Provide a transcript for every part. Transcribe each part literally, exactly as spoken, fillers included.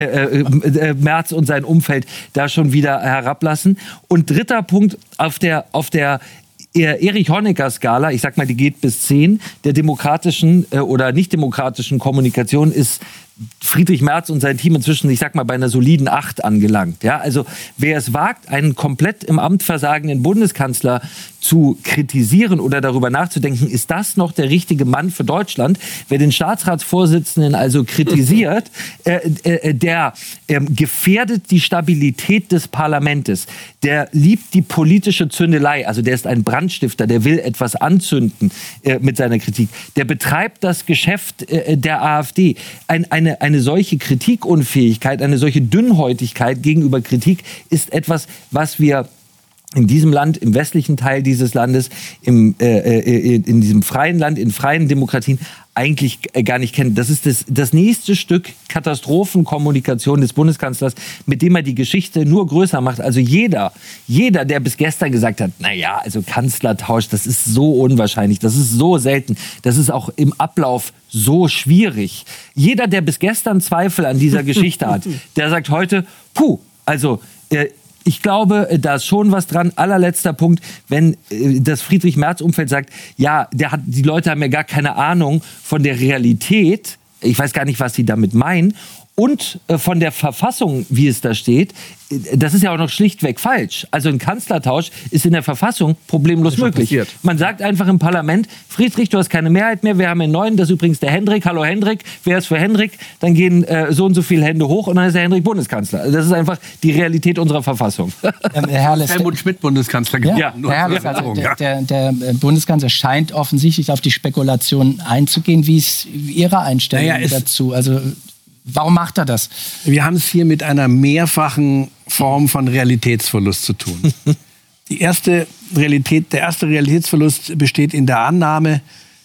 Äh, äh, Merz und sein Umfeld da schon wieder herablassen. Und dritter Punkt, auf der, auf der Erich Honecker-Skala, ich sag mal, die geht bis zehn, der demokratischen äh, oder nicht demokratischen Kommunikation ist Friedrich Merz und sein Team inzwischen, ich sag mal, bei einer soliden acht angelangt. Ja, also wer es wagt, einen komplett im Amt versagenden Bundeskanzler zu kritisieren oder darüber nachzudenken, ist das noch der richtige Mann für Deutschland? Wer den Staatsratsvorsitzenden also kritisiert, äh, äh, der äh, gefährdet die Stabilität des Parlaments. Der liebt die politische Zündelei, also der ist ein Brandstifter, der will etwas anzünden äh, mit seiner Kritik. Der betreibt das Geschäft äh, der AfD. Ein, eine Eine solche Kritikunfähigkeit, eine solche Dünnhäutigkeit gegenüber Kritik ist etwas, was wir in diesem Land, im westlichen Teil dieses Landes, im, äh, äh, in diesem freien Land, in freien Demokratien eigentlich gar nicht kennen. Das ist das, das nächste Stück Katastrophenkommunikation des Bundeskanzlers, mit dem er die Geschichte nur größer macht. Also jeder, jeder, der bis gestern gesagt hat, na ja, also Kanzlertausch, das ist so unwahrscheinlich, das ist so selten, das ist auch im Ablauf so schwierig. Jeder, der bis gestern Zweifel an dieser Geschichte hat, der sagt heute, puh, also äh, ich glaube, da ist schon was dran. Allerletzter Punkt, wenn äh, das Friedrich-Merz-Umfeld sagt, ja, der hat, die Leute haben ja gar keine Ahnung von der Realität. Ich weiß gar nicht, was sie damit meinen. Und äh, von der Verfassung, wie es da steht, äh, das ist ja auch noch schlichtweg falsch. Also ein Kanzlertausch ist in der Verfassung problemlos möglich. Passiert. Man sagt einfach im Parlament, Friedrich, du hast keine Mehrheit mehr, wir haben einen neuen, das ist übrigens der Hendrik. Hallo Hendrik, wer ist für Hendrik? Dann gehen äh, so und so viele Hände hoch und dann ist der Hendrik Bundeskanzler. Also das ist einfach die Realität unserer Verfassung. Ähm, Herr Lester, Helmut Schmidt Bundeskanzler. Ja, ja, Herr Lester, also der, der, der Bundeskanzler scheint offensichtlich auf die Spekulation einzugehen. Wie ist Ihre Einstellung naja, dazu? Also warum macht er das? Wir haben es hier mit einer mehrfachen Form von Realitätsverlust zu tun. Die erste Realität, der erste Realitätsverlust besteht in der Annahme,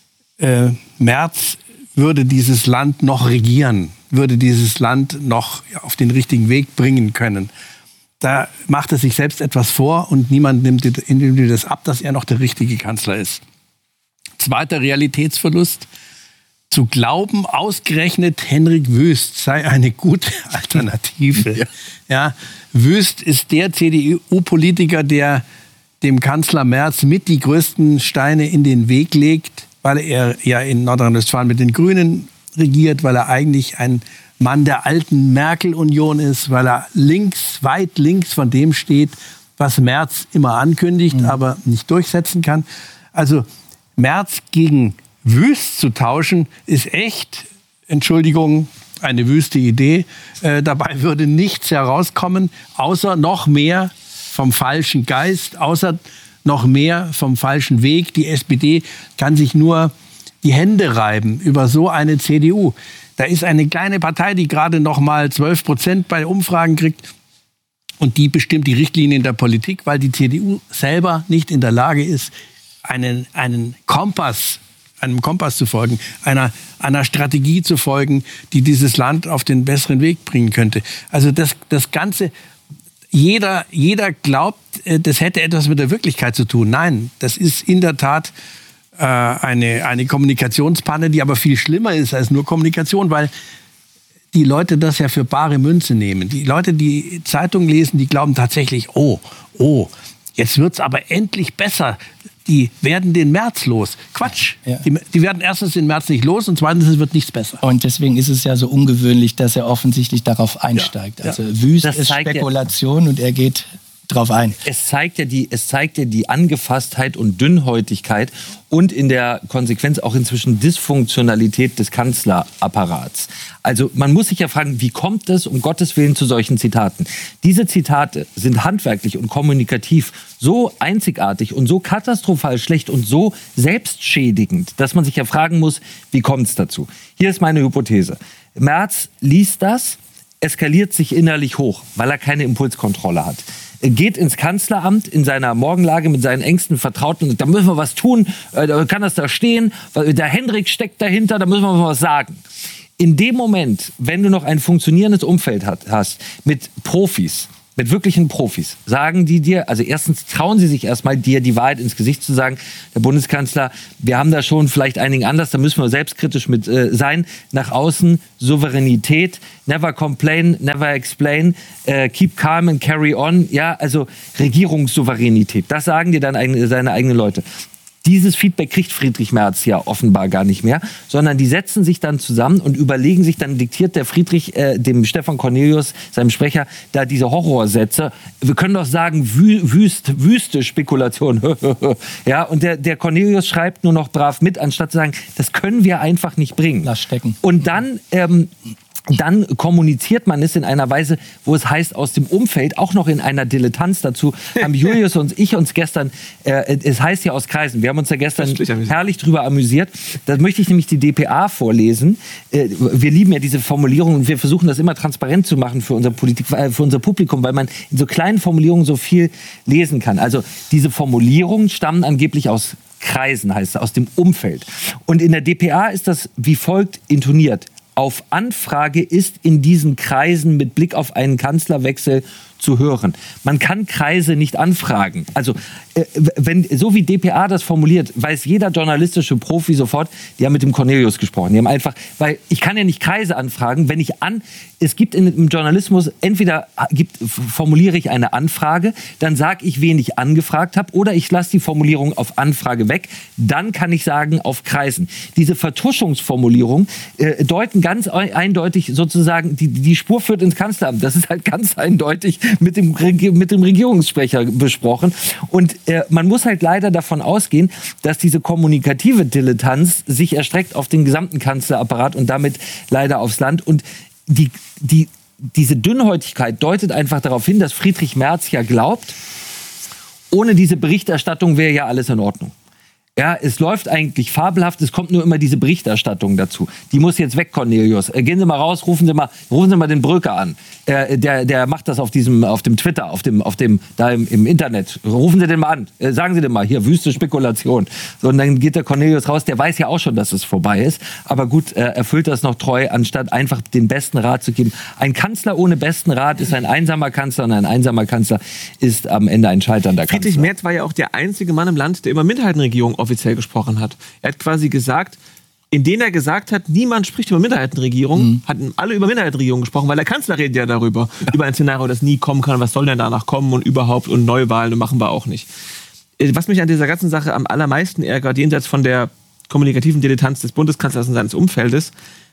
äh, Merz würde dieses Land noch regieren, würde dieses Land noch auf den richtigen Weg bringen können. Da macht er sich selbst etwas vor und niemand nimmt ihm das ab, dass er noch der richtige Kanzler ist. Zweiter Realitätsverlust. Zu glauben, ausgerechnet Henrik Wüst sei eine gute Alternative. Ja. Ja, Wüst ist der C D U-Politiker, der dem Kanzler Merz mit die größten Steine in den Weg legt, weil er ja in Nordrhein-Westfalen mit den Grünen regiert, weil er eigentlich ein Mann der alten Merkel-Union ist, weil er links, weit links von dem steht, was Merz immer ankündigt, mhm. aber nicht durchsetzen kann. Also Merz gegen Wüst zu tauschen, ist echt, Entschuldigung, eine wüste Idee. Äh, dabei würde nichts herauskommen, außer noch mehr vom falschen Geist, außer noch mehr vom falschen Weg. Die S P D kann sich nur die Hände reiben über so eine C D U. Da ist eine kleine Partei, die gerade noch mal zwölf Prozent bei Umfragen kriegt. Und die bestimmt die Richtlinien der Politik, weil die C D U selber nicht in der Lage ist, einen, einen Kompass einem Kompass zu folgen, einer, einer Strategie zu folgen, die dieses Land auf den besseren Weg bringen könnte. Also das, das Ganze, jeder, jeder glaubt, das hätte etwas mit der Wirklichkeit zu tun. Nein, das ist in der Tat äh, eine, eine Kommunikationspanne, die aber viel schlimmer ist als nur Kommunikation, weil die Leute das ja für bare Münze nehmen. Die Leute, die Zeitung lesen, die glauben tatsächlich, oh, oh, jetzt wird's aber endlich besser. Die werden den Merz los. Quatsch. Ja. Die, die werden erstens den Merz nicht los und zweitens es wird nichts besser. Und deswegen ist es ja so ungewöhnlich, dass er offensichtlich darauf einsteigt. Ja. Also ja. Wüst ist Spekulation ja. und er geht drauf ein. Es zeigt ja die, es zeigt ja die Angefasstheit und Dünnhäutigkeit und in der Konsequenz auch inzwischen Dysfunktionalität des Kanzlerapparats. Also man muss sich ja fragen, wie kommt es um Gottes Willen zu solchen Zitaten? Diese Zitate sind handwerklich und kommunikativ so einzigartig und so katastrophal schlecht und so selbstschädigend, dass man sich ja fragen muss, wie kommt es dazu? Hier ist meine Hypothese. Merz liest das, eskaliert sich innerlich hoch, weil er keine Impulskontrolle hat. Er geht ins Kanzleramt in seiner Morgenlage mit seinen engsten Vertrauten und da müssen wir was tun, da kann das da stehen, weil der Hendrik steckt dahinter, da müssen wir was sagen. In dem Moment, wenn du noch ein funktionierendes Umfeld hast mit Profis, mit wirklichen Profis, sagen die dir, also erstens trauen sie sich erstmal, dir die Wahrheit ins Gesicht zu sagen, der Bundeskanzler, wir haben da schon vielleicht einigen anders, da müssen wir selbstkritisch mit äh, sein. Nach außen Souveränität, never complain, never explain, äh, keep calm and carry on. Ja, also Regierungssouveränität, das sagen dir dann eigene, seine eigenen Leute. Dieses Feedback kriegt Friedrich Merz ja offenbar gar nicht mehr, sondern die setzen sich dann zusammen und überlegen sich, dann diktiert der Friedrich äh, dem Stefan Cornelius, seinem Sprecher, da diese Horrorsätze. Wir können doch sagen, wü wüst, wüste Spekulation. Ja, und der, der Cornelius schreibt nur noch brav mit, anstatt zu sagen, das können wir einfach nicht bringen. Lass stecken. Und dann... Ähm, Dann kommuniziert man es in einer Weise, wo es heißt, aus dem Umfeld, auch noch in einer Dilettanz dazu, haben Julius und ich uns gestern, äh, es heißt ja aus Kreisen, wir haben uns ja gestern herrlich drüber amüsiert. Da möchte ich nämlich die D P A vorlesen. Äh, wir lieben ja diese Formulierungen und wir versuchen das immer transparent zu machen für unser, Politik, äh, für unser Publikum, weil man in so kleinen Formulierungen so viel lesen kann. Also diese Formulierungen stammen angeblich aus Kreisen, heißt es, aus dem Umfeld. Und in der D P A ist das wie folgt intoniert. Auf Anfrage ist in diesen Kreisen mit Blick auf einen Kanzlerwechsel zu hören. Man kann Kreise nicht anfragen. Also äh, wenn so wie D P A das formuliert, weiß jeder journalistische Profi sofort, die haben mit dem Cornelius gesprochen. Die haben einfach, weil ich kann ja nicht Kreise anfragen, wenn ich an, es gibt in, im Journalismus, entweder gibt, formuliere ich eine Anfrage, dann sage ich, wen ich angefragt habe, oder ich lasse die Formulierung auf Anfrage weg, dann kann ich sagen, auf Kreisen. Diese Vertuschungsformulierung äh, deuten ganz eindeutig sozusagen, die, die Spur führt ins Kanzleramt. Das ist halt ganz eindeutig mit dem, mit dem Regierungssprecher besprochen. Und äh, man muss halt leider davon ausgehen, dass diese kommunikative Dilettanz sich erstreckt auf den gesamten Kanzlerapparat und damit leider aufs Land. Und die, die, diese Dünnhäutigkeit deutet einfach darauf hin, dass Friedrich Merz ja glaubt, ohne diese Berichterstattung wäre ja alles in Ordnung. Ja, es läuft eigentlich fabelhaft, es kommt nur immer diese Berichterstattung dazu. Die muss jetzt weg, Cornelius. Äh, gehen Sie mal raus, rufen Sie mal, rufen Sie mal den Bröker an. Äh, der, der macht das auf diesem, auf dem Twitter, auf dem, auf dem, da im, im Internet. Rufen Sie den mal an. Äh, sagen Sie den mal, hier, wüste Spekulation. So, und dann geht der Cornelius raus, der weiß ja auch schon, dass es vorbei ist. Aber gut, äh, erfüllt das noch treu, anstatt einfach den besten Rat zu geben. Ein Kanzler ohne besten Rat ist ein einsamer Kanzler und ein einsamer Kanzler ist am Ende ein scheiternder Kanzler. Friedrich Merz war ja auch der einzige Mann im Land, der über Minderheitenregierung offiziell gesprochen hat. Er hat quasi gesagt, indem er gesagt hat, niemand spricht über Minderheitenregierung, mhm. hatten alle über Minderheitenregierung gesprochen, weil der Kanzler redet ja darüber, ja. über ein Szenario, das nie kommen kann, was soll denn danach kommen und überhaupt und Neuwahlen machen wir auch nicht. Was mich an dieser ganzen Sache am allermeisten ärgert, jenseits von der kommunikativen Dilettanz des Bundeskanzlers und seines Umfeldes,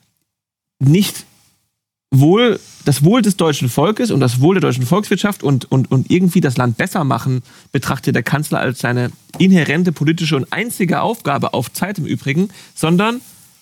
nicht wohl das Wohl des deutschen Volkes und das Wohl der deutschen Volkswirtschaft und, und, und irgendwie das Land besser machen, betrachtet der Kanzler als seine inhärente politische und einzige Aufgabe auf Zeit im Übrigen, sondern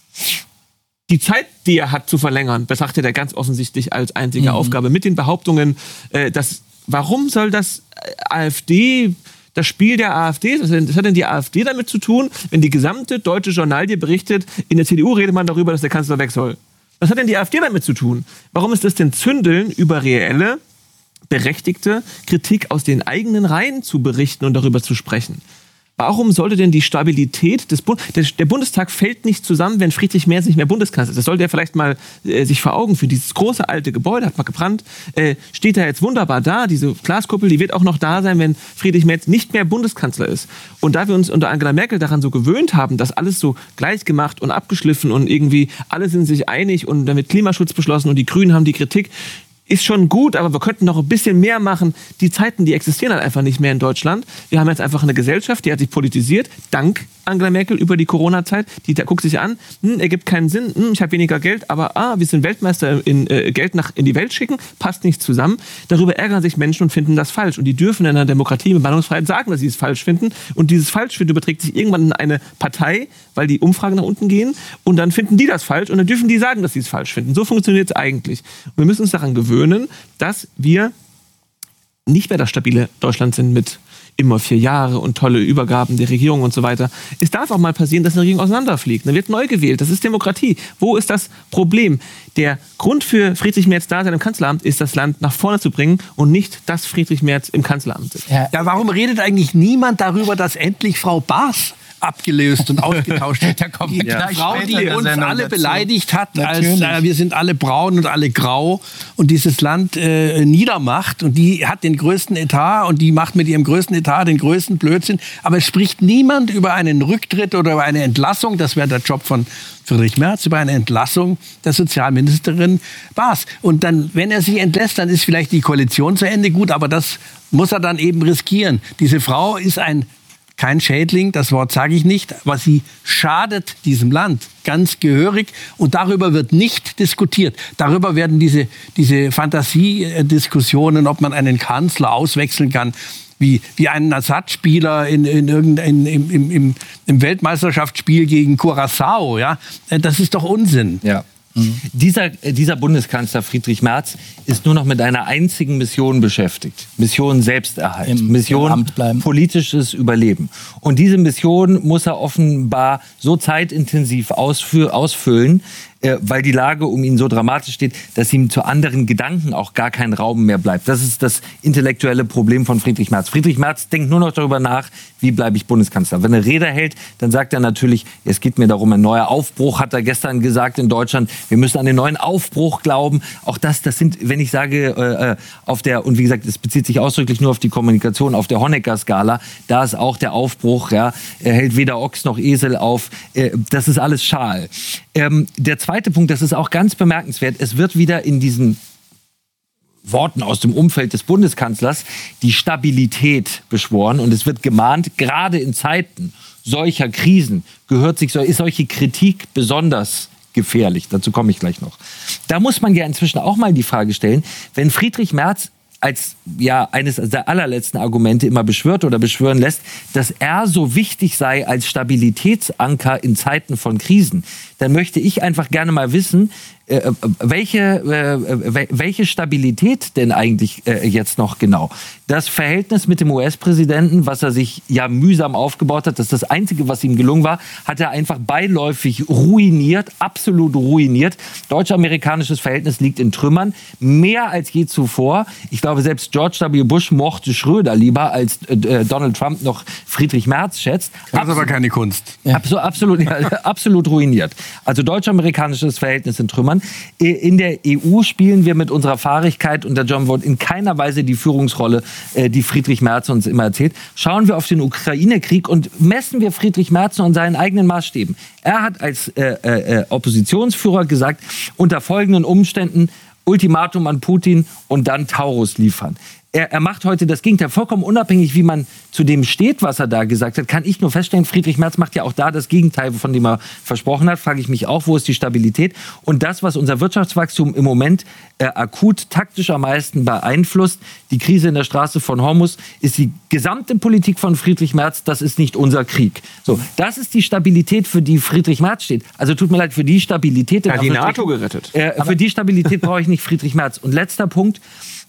die Zeit, die er hat zu verlängern, betrachtet er ganz offensichtlich als einzige mhm. Aufgabe. Mit den Behauptungen, äh, dass, warum soll das AfD... Das Spiel der AfD, was hat denn die AfD damit zu tun, wenn die gesamte deutsche Journalie berichtet, in der C D U redet man darüber, dass der Kanzler weg soll. Was hat denn die AfD damit zu tun? Warum ist das denn Zündeln, über reelle, berechtigte Kritik aus den eigenen Reihen zu berichten und darüber zu sprechen? Warum sollte denn die Stabilität des Bundes... Der Bundestag fällt nicht zusammen, wenn Friedrich Merz nicht mehr Bundeskanzler ist. Das sollte er vielleicht mal äh, sich vor Augen führen. Dieses große alte Gebäude hat mal gebrannt, äh, steht da jetzt wunderbar da. Diese Glaskuppel, die wird auch noch da sein, wenn Friedrich Merz nicht mehr Bundeskanzler ist. Und da wir uns unter Angela Merkel daran so gewöhnt haben, dass alles so gleichgemacht und abgeschliffen und irgendwie alle sind sich einig und dann wird Klimaschutz beschlossen und die Grünen haben die Kritik... Ist schon gut, aber wir könnten noch ein bisschen mehr machen. Die Zeiten, die existieren halt einfach nicht mehr in Deutschland. Wir haben jetzt einfach eine Gesellschaft, die hat sich politisiert, dank Angela Merkel über die Corona-Zeit. Die da guckt sich an, hm, ergibt keinen Sinn, hm, ich habe weniger Geld, aber ah, wir sind Weltmeister in äh, Geld nach in die Welt schicken, passt nicht zusammen. Darüber ärgern sich Menschen und finden das falsch. Und die dürfen in einer Demokratie mit Meinungsfreiheit sagen, dass sie es falsch finden. Und dieses Falschfinden überträgt sich irgendwann in eine Partei, weil die Umfragen nach unten gehen. Und dann finden die das falsch und dann dürfen die sagen, dass sie es falsch finden. So funktioniert es eigentlich. Und wir müssen uns daran gewöhnen, dass wir nicht mehr das stabile Deutschland sind mit immer vier Jahre und tolle Übergaben der Regierung und so weiter. Es darf auch mal passieren, dass eine Regierung auseinanderfliegt. Dann wird neu gewählt. Das ist Demokratie. Wo ist das Problem? Der Grund für Friedrich Merz Dasein im Kanzleramt ist, das Land nach vorne zu bringen und nicht, dass Friedrich Merz im Kanzleramt ist. Ja, ja, warum redet eigentlich niemand darüber, dass endlich Frau Baas abgelöst und ausgetauscht. Da kommt die ja. Frau, die uns alle dazu. beleidigt hat, Natürlich. als äh, wir sind alle braun und alle grau und dieses Land äh, niedermacht und die hat den größten Etat und die macht mit ihrem größten Etat den größten Blödsinn. Aber es spricht niemand über einen Rücktritt oder über eine Entlassung, das wäre der Job von Friedrich Merz, über eine Entlassung der Sozialministerin Baas. Und dann, wenn er sie entlässt, dann ist vielleicht die Koalition zu Ende, gut, aber das muss er dann eben riskieren. Diese Frau ist ein kein Schädling, das Wort sage ich nicht, aber sie schadet diesem Land ganz gehörig und darüber wird nicht diskutiert. Darüber werden diese, diese Fantasiediskussionen, ob man einen Kanzler auswechseln kann, wie, wie einen Ersatzspieler in, in irgendein, im, im, im, im Weltmeisterschaftsspiel gegen Curaçao, ja, das ist doch Unsinn. Ja. Mhm. Dieser, dieser Bundeskanzler Friedrich Merz ist nur noch mit einer einzigen Mission beschäftigt. Mission Selbsterhalt. Im, Mission im Amt bleiben. Politisches Überleben. Und diese Mission muss er offenbar so zeitintensiv ausfü- ausfüllen, äh, weil die Lage um ihn so dramatisch steht, dass ihm zu anderen Gedanken auch gar kein Raum mehr bleibt. Das ist das intellektuelle Problem von Friedrich Merz. Friedrich Merz denkt nur noch darüber nach, wie bleibe ich Bundeskanzler. Wenn er Rede hält, dann sagt er natürlich, es geht mir darum, ein neuer Aufbruch, hat er gestern gesagt in Deutschland. Wir müssen an den neuen Aufbruch glauben. Auch das, das sind, wenn ich sage, äh, auf der, und wie gesagt, es bezieht sich ausdrücklich nur auf die Kommunikation, auf der Honecker-Skala, da ist auch der Aufbruch, ja, er hält weder Ochs noch Esel auf. Äh, das ist alles Schal. Ähm, der zweite Punkt, das ist auch ganz bemerkenswert, es wird wieder in diesen Worten aus dem Umfeld des Bundeskanzlers die Stabilität beschworen und es wird gemahnt, gerade in Zeiten solcher Krisen gehört sich, ist solche Kritik besonders gefährlich. Dazu komme ich gleich noch. Da muss man ja inzwischen auch mal die Frage stellen, wenn Friedrich Merz als ja eines der allerletzten Argumente immer beschwört oder beschwören lässt, dass er so wichtig sei als Stabilitätsanker in Zeiten von Krisen, dann möchte ich einfach gerne mal wissen, äh, welche, äh, welche Stabilität denn eigentlich äh, jetzt noch genau? Das Verhältnis mit dem U S-Präsidenten, was er sich ja mühsam aufgebaut hat, das ist das Einzige, was ihm gelungen war, hat er einfach beiläufig ruiniert, absolut ruiniert. Deutsch-amerikanisches Verhältnis liegt in Trümmern, mehr als je zuvor. Ich glaube, selbst George W. Bush mochte Schröder lieber, als äh, Donald Trump noch Friedrich Merz schätzt. Das ist aber keine Kunst. Ja. Absolut, absolut, ja, absolut ruiniert. Also deutsch-amerikanisches Verhältnis in Trümmern. In der E U spielen wir mit unserer Fahrigkeit unter John Volt in keiner Weise die Führungsrolle, die Friedrich Merz uns immer erzählt. Schauen wir auf den Ukraine-Krieg und messen wir Friedrich Merz an seinen eigenen Maßstäben. Er hat als äh, äh, Oppositionsführer gesagt, unter folgenden Umständen Ultimatum an Putin und dann Taurus liefern. Er, er macht heute das Gegenteil. Vollkommen unabhängig, wie man zu dem steht, was er da gesagt hat, kann ich nur feststellen, Friedrich Merz macht ja auch da das Gegenteil, von dem er versprochen hat. Frage ich mich auch, wo ist die Stabilität? Und das, was unser Wirtschaftswachstum im Moment äh, akut taktisch am meisten beeinflusst, die Krise in der Straße von Hormuz, ist die gesamte Politik von Friedrich Merz, das ist nicht unser Krieg. So, das ist die Stabilität, für die Friedrich Merz steht. Also tut mir leid, für die Stabilität... Ja, die NATO gerettet. Äh, für die Stabilität brauche ich nicht Friedrich Merz. Und letzter Punkt...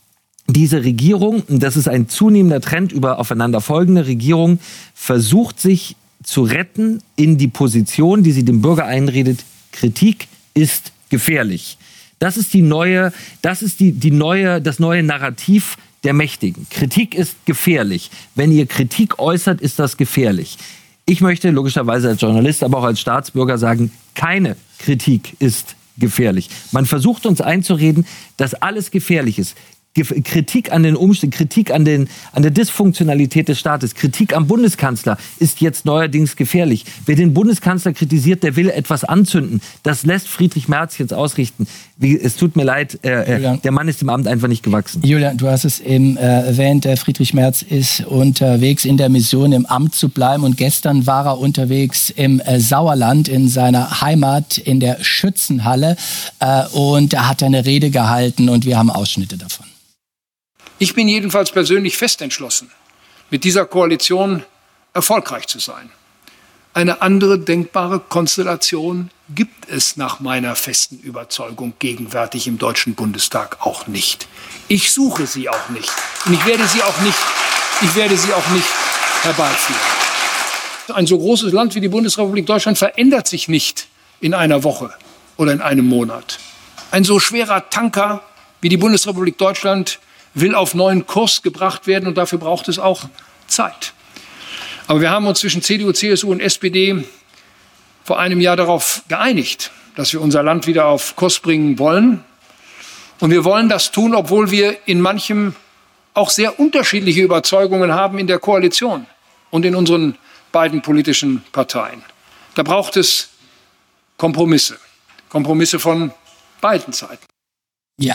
Diese Regierung, das ist ein zunehmender Trend über aufeinanderfolgende Regierung, versucht sich zu retten in die Position, die sie dem Bürger einredet, Kritik ist gefährlich. Das ist die neue, das ist die, die neue, das neue Narrativ der Mächtigen. Kritik ist gefährlich. Wenn ihr Kritik äußert, ist das gefährlich. Ich möchte logischerweise als Journalist, aber auch als Staatsbürger sagen, keine Kritik ist gefährlich. Man versucht uns einzureden, dass alles gefährlich ist. Kritik an den Umständen, Kritik an, den, an der Dysfunktionalität des Staates, Kritik am Bundeskanzler ist jetzt neuerdings gefährlich. Wer den Bundeskanzler kritisiert, der will etwas anzünden. Das lässt Friedrich Merz jetzt ausrichten. Wie, es tut mir leid, äh, der Mann ist dem Amt einfach nicht gewachsen. Julian, du hast es eben äh, erwähnt, der Friedrich Merz ist unterwegs in der Mission, im Amt zu bleiben. Und gestern war er unterwegs im äh, Sauerland, in seiner Heimat, in der Schützenhalle. Äh, und da hat er eine Rede gehalten und wir haben Ausschnitte davon. Ich bin jedenfalls persönlich fest entschlossen, mit dieser Koalition erfolgreich zu sein. Eine andere denkbare Konstellation gibt es nach meiner festen Überzeugung gegenwärtig im Deutschen Bundestag auch nicht. Ich suche sie auch nicht und ich werde sie auch nicht, ich werde sie auch nicht herbeiführen. Ein so großes Land wie die Bundesrepublik Deutschland verändert sich nicht in einer Woche oder in einem Monat. Ein so schwerer Tanker wie die Bundesrepublik Deutschland will auf neuen Kurs gebracht werden und dafür braucht es auch Zeit. Aber wir haben uns zwischen C D U, C S U und S P D vor einem Jahr darauf geeinigt, dass wir unser Land wieder auf Kurs bringen wollen. Und wir wollen das tun, obwohl wir in manchem auch sehr unterschiedliche Überzeugungen haben in der Koalition und in unseren beiden politischen Parteien. Da braucht es Kompromisse. Kompromisse von beiden Seiten. Ja,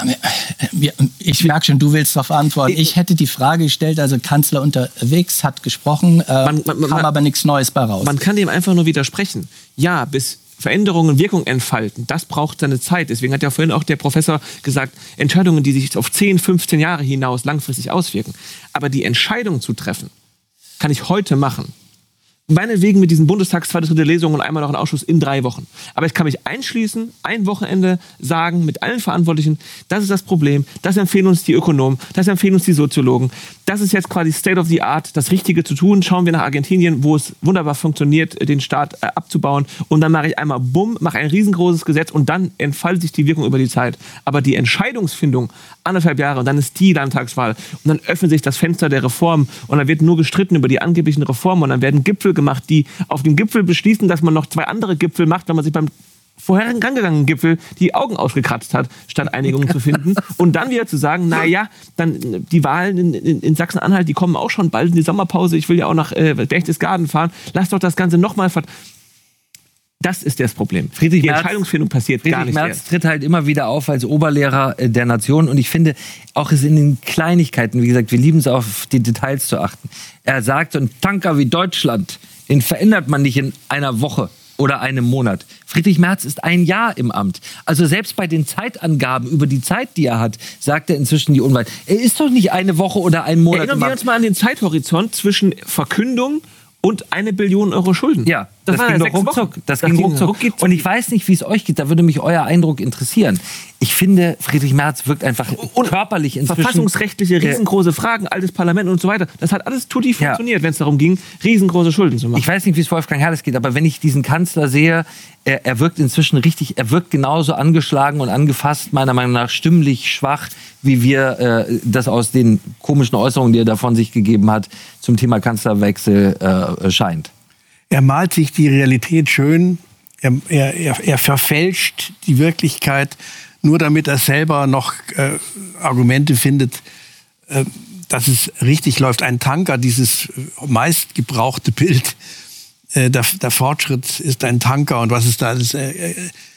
ich merke schon, du willst darauf antworten. Ich hätte die Frage gestellt, also Kanzler unterwegs hat gesprochen, äh, man, man, man, kam aber nichts Neues bei raus. Man kann dem einfach nur widersprechen. Ja, bis Veränderungen Wirkung entfalten, das braucht seine Zeit. Deswegen hat ja vorhin auch der Professor gesagt, Entscheidungen, die sich auf zehn, fünfzehn Jahre hinaus langfristig auswirken. Aber die Entscheidung zu treffen, kann ich heute machen. Meinetwegen mit diesen Bundestags zweite, dritte Lesung und einmal noch einen Ausschuss in drei Wochen. Aber ich kann mich einschließen, ein Wochenende sagen mit allen Verantwortlichen, das ist das Problem, das empfehlen uns die Ökonomen, das empfehlen uns die Soziologen. Das ist jetzt quasi State of the Art, das Richtige zu tun. Schauen wir nach Argentinien, wo es wunderbar funktioniert, den Staat äh, abzubauen. Und dann mache ich einmal bumm, mache ein riesengroßes Gesetz und dann entfaltet sich die Wirkung über die Zeit. Aber die Entscheidungsfindung, anderthalb Jahre, und dann ist die Landtagswahl. Und dann öffnet sich das Fenster der Reformen und dann wird nur gestritten über die angeblichen Reformen und dann werden Gipfel gemacht, die auf dem Gipfel beschließen, dass man noch zwei andere Gipfel macht, wenn man sich beim vorherigen angegangenen Gipfel die Augen ausgekratzt hat, statt Einigungen zu finden. Und dann wieder zu sagen, naja, dann die Wahlen in, in, in Sachsen-Anhalt, die kommen auch schon bald in die Sommerpause. Ich will ja auch nach äh, Berchtesgaden fahren. Lass doch das Ganze nochmal ver... Das ist das Problem. Friedrich die Merz, Entscheidungsfindung passiert Friedrich gar nicht Merz erst. tritt halt immer wieder auf als Oberlehrer der Nation. Und ich finde, auch es in den Kleinigkeiten, wie gesagt, wir lieben es auf die Details zu achten. Er sagt, so ein Tanker wie Deutschland, den verändert man nicht in einer Woche oder einem Monat. Friedrich Merz ist ein Jahr im Amt. Also selbst bei den Zeitangaben über die Zeit, die er hat, sagt er inzwischen die Unwahrheit. Er ist doch nicht eine Woche oder einen Monat Erinnern im wir Amt. uns mal an den Zeithorizont zwischen Verkündung und eine Billion Euro Schulden. Ja, das, das ging war doch ruckzuck. Das, das ging ging ruckzuck. ruckzuck. Und ich weiß nicht, wie es euch geht. Da würde mich euer Eindruck interessieren. Ich finde, Friedrich Merz wirkt einfach und körperlich inzwischen... Verfassungsrechtliche, riesengroße Fragen, altes Parlament und so weiter. Das hat alles tutti funktioniert, ja, wenn es darum ging, riesengroße Schulden zu machen. Ich weiß nicht, wie es Wolfgang Herrles geht, aber wenn ich diesen Kanzler sehe, er, er wirkt inzwischen richtig, er wirkt genauso angeschlagen und angefasst, meiner Meinung nach stimmlich schwach, wie wir äh, das aus den komischen Äußerungen, die er da von sich gegeben hat, zum Thema Kanzlerwechsel äh, scheint. Er malt sich die Realität schön, er, er, er verfälscht die Wirklichkeit, nur damit er selber noch äh, Argumente findet, äh, dass es richtig läuft. Ein Tanker, dieses meistgebrauchte Bild, äh, der, der Fortschritt ist ein Tanker und was ist da alles? Äh,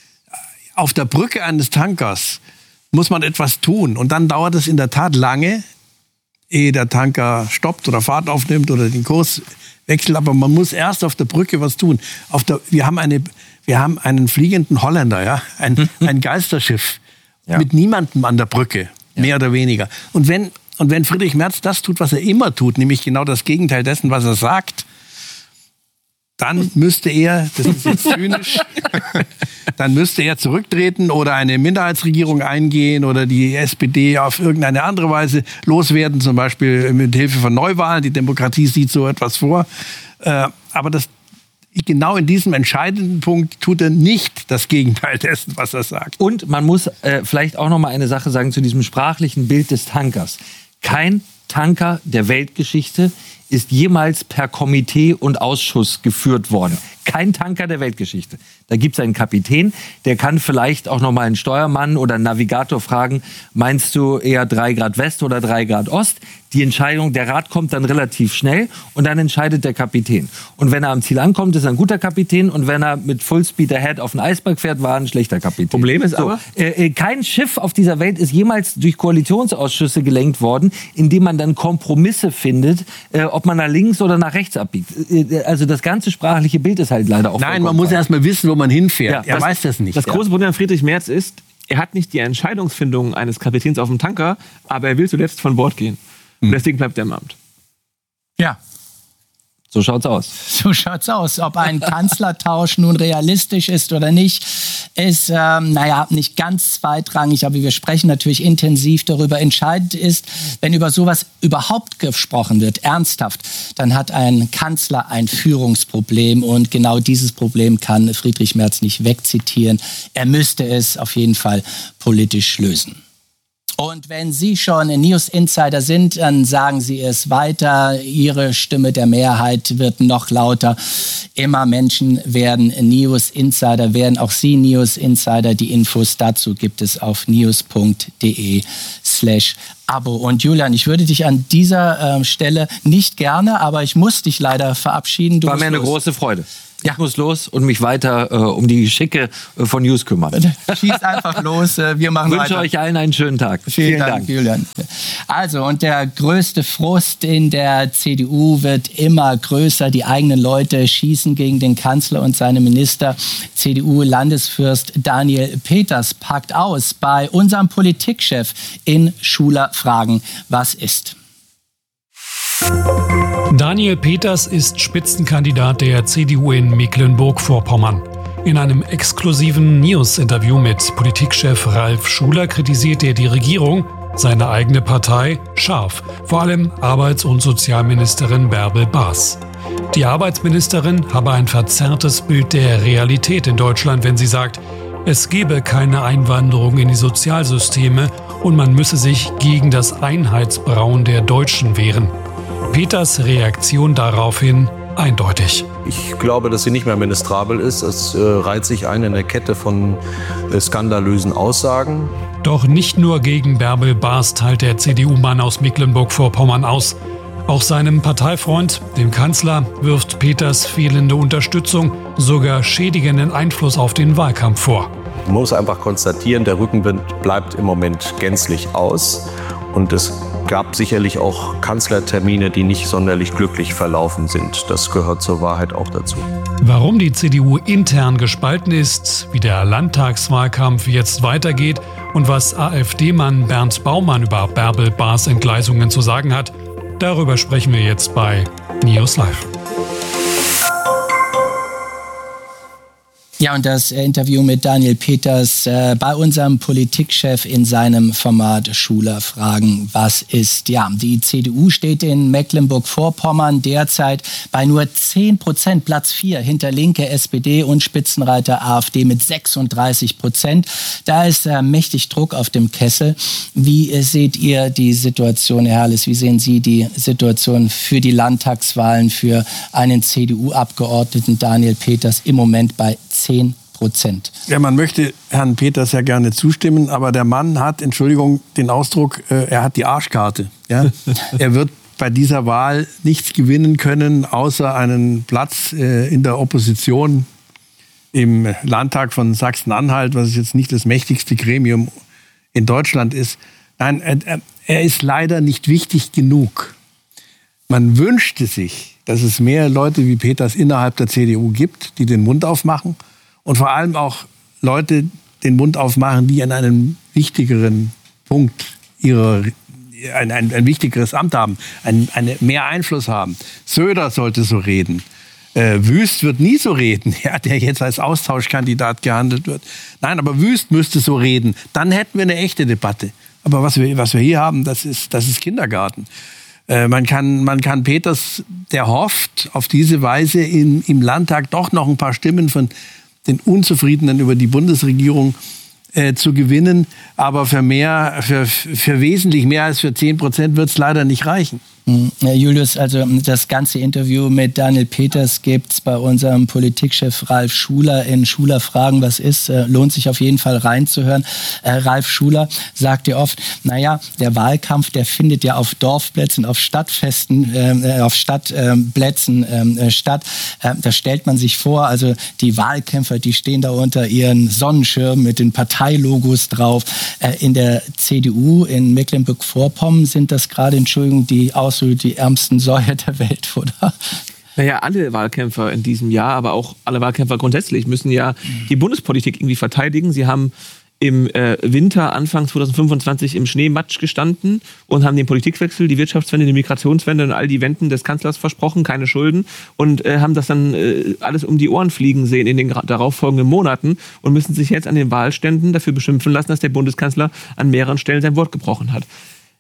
auf der Brücke eines Tankers muss man etwas tun und dann dauert es in der Tat lange, ehe der Tanker stoppt oder Fahrt aufnimmt oder den Kurs wechselt, aber man muss erst auf der Brücke was tun. Auf der, wir haben eine, wir haben einen fliegenden Holländer, ja, ein, ein Geisterschiff ja, mit niemandem an der Brücke, ja, mehr oder weniger. Und wenn und wenn Friedrich Merz das tut, was er immer tut, nämlich genau das Gegenteil dessen, was er sagt, dann müsste er, das ist jetzt zynisch, dann müsste er zurücktreten oder eine Minderheitsregierung eingehen oder die S P D auf irgendeine andere Weise loswerden, zum Beispiel mit Hilfe von Neuwahlen. Die Demokratie sieht so etwas vor. Aber das, genau in diesem entscheidenden Punkt tut er nicht das Gegenteil dessen, was er sagt. Und man muss äh, vielleicht auch noch mal eine Sache sagen zu diesem sprachlichen Bild des Tankers. Kein Tanker der Weltgeschichte ist jemals per Komitee und Ausschuss geführt worden. Kein Tanker der Weltgeschichte. Da gibt es einen Kapitän, der kann vielleicht auch noch mal einen Steuermann oder einen Navigator fragen, meinst du eher drei Grad West oder drei Grad Ost? Die Entscheidung, der Rat kommt dann relativ schnell und dann entscheidet der Kapitän. Und wenn er am Ziel ankommt, ist er ein guter Kapitän und wenn er mit Fullspeed ahead auf den Eisberg fährt, war er ein schlechter Kapitän. Problem ist so, aber, äh, kein Schiff auf dieser Welt ist jemals durch Koalitionsausschüsse gelenkt worden, indem man dann Kompromisse findet, äh, ob man nach links oder nach rechts abbiegt. Äh, also das ganze sprachliche Bild ist halt leider auch... Nein, man muss erst mal wissen, wo man hinfährt. Ja, er das, weiß das nicht. Das große Problem an Friedrich Merz ist, er hat nicht die Entscheidungsfindung eines Kapitäns auf dem Tanker, aber er will zuletzt von Bord gehen. Hm. Und deswegen bleibt er im Amt. Ja. So schaut's aus. So schaut's aus. Ob ein Kanzlertausch nun realistisch ist oder nicht, ist, ähm, naja, nicht ganz zweitrangig. Aber wir sprechen natürlich intensiv darüber. Entscheidend ist, wenn über sowas überhaupt gesprochen wird, ernsthaft, dann hat ein Kanzler ein Führungsproblem. Und genau dieses Problem kann Friedrich Merz nicht wegzitieren. Er müsste es auf jeden Fall politisch lösen. Und wenn Sie schon News Insider sind, dann sagen Sie es weiter. Ihre Stimme der Mehrheit wird noch lauter. Immer Menschen werden News Insider, werden auch Sie News Insider. Die Infos dazu gibt es auf news.de slash Abo. Und Julian, ich würde dich an dieser äh, Stelle nicht gerne, aber ich muss dich leider verabschieden. Du War mir eine los. große Freude. Ja. Ich muss los und mich weiter äh, um die Geschicke äh, von News kümmern. Schieß einfach los, äh, wir machen weiter. Ich wünsche weiter. euch allen einen schönen Tag. Vielen, Vielen Dank, Dank, Julian. Also, und der größte Frust in der C D U wird immer größer. Die eigenen Leute schießen gegen den Kanzler und seine Minister. C D U-Landesfürst Daniel Peters packt aus bei unserem Politikchef in Schuler Fragen. Was ist? Daniel Peters ist Spitzenkandidat der C D U in Mecklenburg-Vorpommern. In einem exklusiven News-Interview mit Politikchef Ralf Schuler kritisiert er die Regierung, seine eigene Partei, scharf, vor allem Arbeits- und Sozialministerin Bärbel Baas. Die Arbeitsministerin habe ein verzerrtes Bild der Realität in Deutschland, wenn sie sagt, es gebe keine Einwanderung in die Sozialsysteme und man müsse sich gegen das Einheitsbrauen der Deutschen wehren. Peters Reaktion daraufhin eindeutig. Ich glaube, dass sie nicht mehr ministrabel ist. Es äh, reiht sich ein in eine Kette von äh, skandalösen Aussagen. Doch nicht nur gegen Bärbel Baas teilt der C D U-Mann aus Mecklenburg-Vorpommern aus. Auch seinem Parteifreund, dem Kanzler, wirft Peters fehlende Unterstützung, sogar schädigenden Einfluss auf den Wahlkampf vor. Man muss einfach konstatieren, der Rückenwind bleibt im Moment gänzlich aus. Und es gab sicherlich auch Kanzlertermine, die nicht sonderlich glücklich verlaufen sind. Das gehört zur Wahrheit auch dazu. Warum die C D U intern gespalten ist, wie der Landtagswahlkampf jetzt weitergeht und was AfD-Mann Bernd Baumann über Bärbel Baas Entgleisungen zu sagen hat, darüber sprechen wir jetzt bei News Live. Ja, und das Interview mit Daniel Peters äh, bei unserem Politikchef in seinem Format Schuler Fragen, was ist? Ja, die C D U steht in Mecklenburg-Vorpommern derzeit bei nur zehn Prozent, Platz vier, hinter Linke, S P D und Spitzenreiter AfD mit sechsunddreißig Prozent. Da ist äh, mächtig Druck auf dem Kessel. Wie äh, seht ihr die Situation, Herr Harles? Wie sehen Sie die Situation für die Landtagswahlen für einen C D U-Abgeordneten Daniel Peters im Moment bei zehn Prozent? Ja, man möchte Herrn Peters ja gerne zustimmen, aber der Mann hat, Entschuldigung, den Ausdruck, äh, er hat die Arschkarte. Ja? Er wird bei dieser Wahl nichts gewinnen können, außer einen Platz äh, in der Opposition im Landtag von Sachsen-Anhalt, was jetzt nicht das mächtigste Gremium in Deutschland ist. Nein, er, er ist leider nicht wichtig genug. Man wünschte sich, dass es mehr Leute wie Peters innerhalb der C D U gibt, die den Mund aufmachen und vor allem auch Leute den Mund aufmachen, die an einem wichtigeren Punkt ihrer, ein, ein, ein wichtigeres Amt haben, ein, eine, mehr Einfluss haben. Söder sollte so reden. Äh, Wüst wird nie so reden, ja, der jetzt als Austauschkandidat gehandelt wird. Nein, aber Wüst müsste so reden. Dann hätten wir eine echte Debatte. Aber was wir, was wir hier haben, das ist, das ist Kindergarten. Äh, man kann, man kann Peters, der hofft, auf diese Weise in, im Landtag doch noch ein paar Stimmen von den Unzufriedenen über die Bundesregierung äh, zu gewinnen. Aber für mehr, für, für wesentlich mehr als für zehn Prozent wird es leider nicht reichen. Ja, Julius, also das ganze Interview mit Daniel Peters gibt es bei unserem Politikchef Ralf Schuler in Schuler Fragen, was ist, äh, lohnt sich auf jeden Fall reinzuhören. Äh, Ralf Schuler sagt ja oft, naja, der Wahlkampf, der findet ja auf Dorfplätzen, auf Stadtfesten, äh, auf Stadtplätzen äh, statt. Äh, da stellt man sich vor, also die Wahlkämpfer, die stehen da unter ihren Sonnenschirmen mit den Parteilogos drauf. Äh, in der C D U in Mecklenburg-Vorpommern sind das gerade, Entschuldigung, die Aus die ärmsten Säue der Welt, oder? Naja, alle Wahlkämpfer in diesem Jahr, aber auch alle Wahlkämpfer grundsätzlich müssen ja die Bundespolitik irgendwie verteidigen. Sie haben im äh, Winter Anfang zwanzig fünfundzwanzig im Schneematsch gestanden und haben den Politikwechsel, die Wirtschaftswende, die Migrationswende und all die Wenden des Kanzlers versprochen, keine Schulden, und äh, haben das dann äh, alles um die Ohren fliegen sehen in den darauffolgenden Monaten und müssen sich jetzt an den Wahlständen dafür beschimpfen lassen, dass der Bundeskanzler an mehreren Stellen sein Wort gebrochen hat.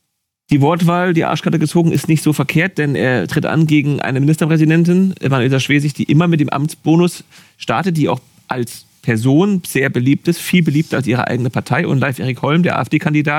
Die Wortwahl, die Arschkarte gezogen, ist nicht so verkehrt, denn er tritt an gegen eine Ministerpräsidentin, Manuela Schwesig, die immer mit dem Amtsbonus startet, die auch als Person sehr beliebt ist, viel beliebter als ihre eigene Partei. Und Leif Erik Holm, der AfD-Kandidat,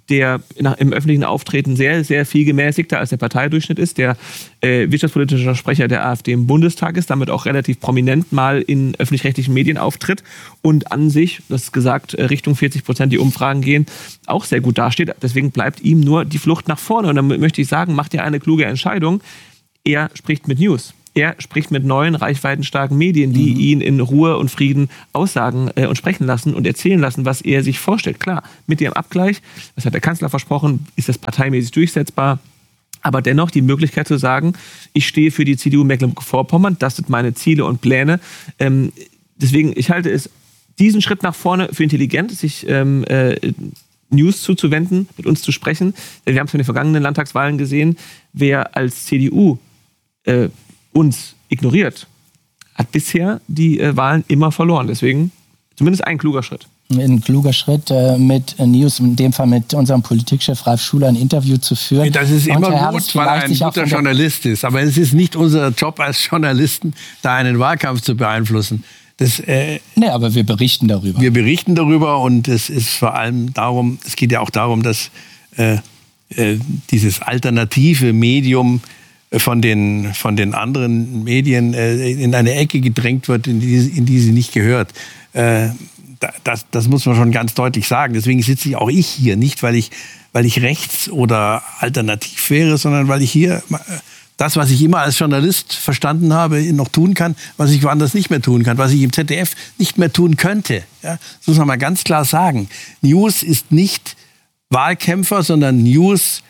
der nach, im öffentlichen Auftreten sehr, sehr viel gemäßigter als der Parteidurchschnitt ist, der äh, wirtschaftspolitischer Sprecher der AfD im Bundestag ist, damit auch relativ prominent mal in öffentlich-rechtlichen Medien auftritt und an sich, das ist gesagt, Richtung vierzig Prozent die Umfragen gehen, auch sehr gut dasteht. Deswegen bleibt ihm nur die Flucht nach vorne. Und dann möchte ich sagen, macht er eine kluge Entscheidung. Er spricht mit News. Er spricht mit neuen, reichweitenstarken Medien, die mhm. ihn in Ruhe und Frieden aussagen äh, und sprechen lassen und erzählen lassen, was er sich vorstellt. Klar, mit dem Abgleich, das hat der Kanzler versprochen, ist das parteimäßig durchsetzbar. Aber dennoch die Möglichkeit zu sagen, ich stehe für die C D U Mecklenburg-Vorpommern, das sind meine Ziele und Pläne. Ähm, deswegen, ich halte es diesen Schritt nach vorne für intelligent, sich ähm, äh, News zuzuwenden, mit uns zu sprechen. Wir haben es von den vergangenen Landtagswahlen gesehen, wer als C D U äh, uns ignoriert, hat bisher die äh, Wahlen immer verloren. Deswegen zumindest ein kluger Schritt. Ein kluger Schritt, äh, mit News, in dem Fall mit unserem Politikchef Ralf Schuler ein Interview zu führen. Das ist immer und gut, weil er ein guter Journalist ist. Aber es ist nicht unser Job als Journalisten, da einen Wahlkampf zu beeinflussen. Das, äh, nee, aber wir berichten darüber. Wir berichten darüber und es ist vor allem darum, es geht ja auch darum, dass äh, äh, dieses alternative Medium von den, von den anderen Medien äh, in eine Ecke gedrängt wird, in die, in die sie nicht gehört. Äh, das, das muss man schon ganz deutlich sagen. Deswegen sitze ich auch ich hier, nicht weil ich, weil ich rechts oder alternativ wäre, sondern weil ich hier das, was ich immer als Journalist verstanden habe, noch tun kann, was ich woanders nicht mehr tun kann, was ich im Z D F nicht mehr tun könnte. Ja, das muss man mal ganz klar sagen. News ist nicht Wahlkämpfer, sondern News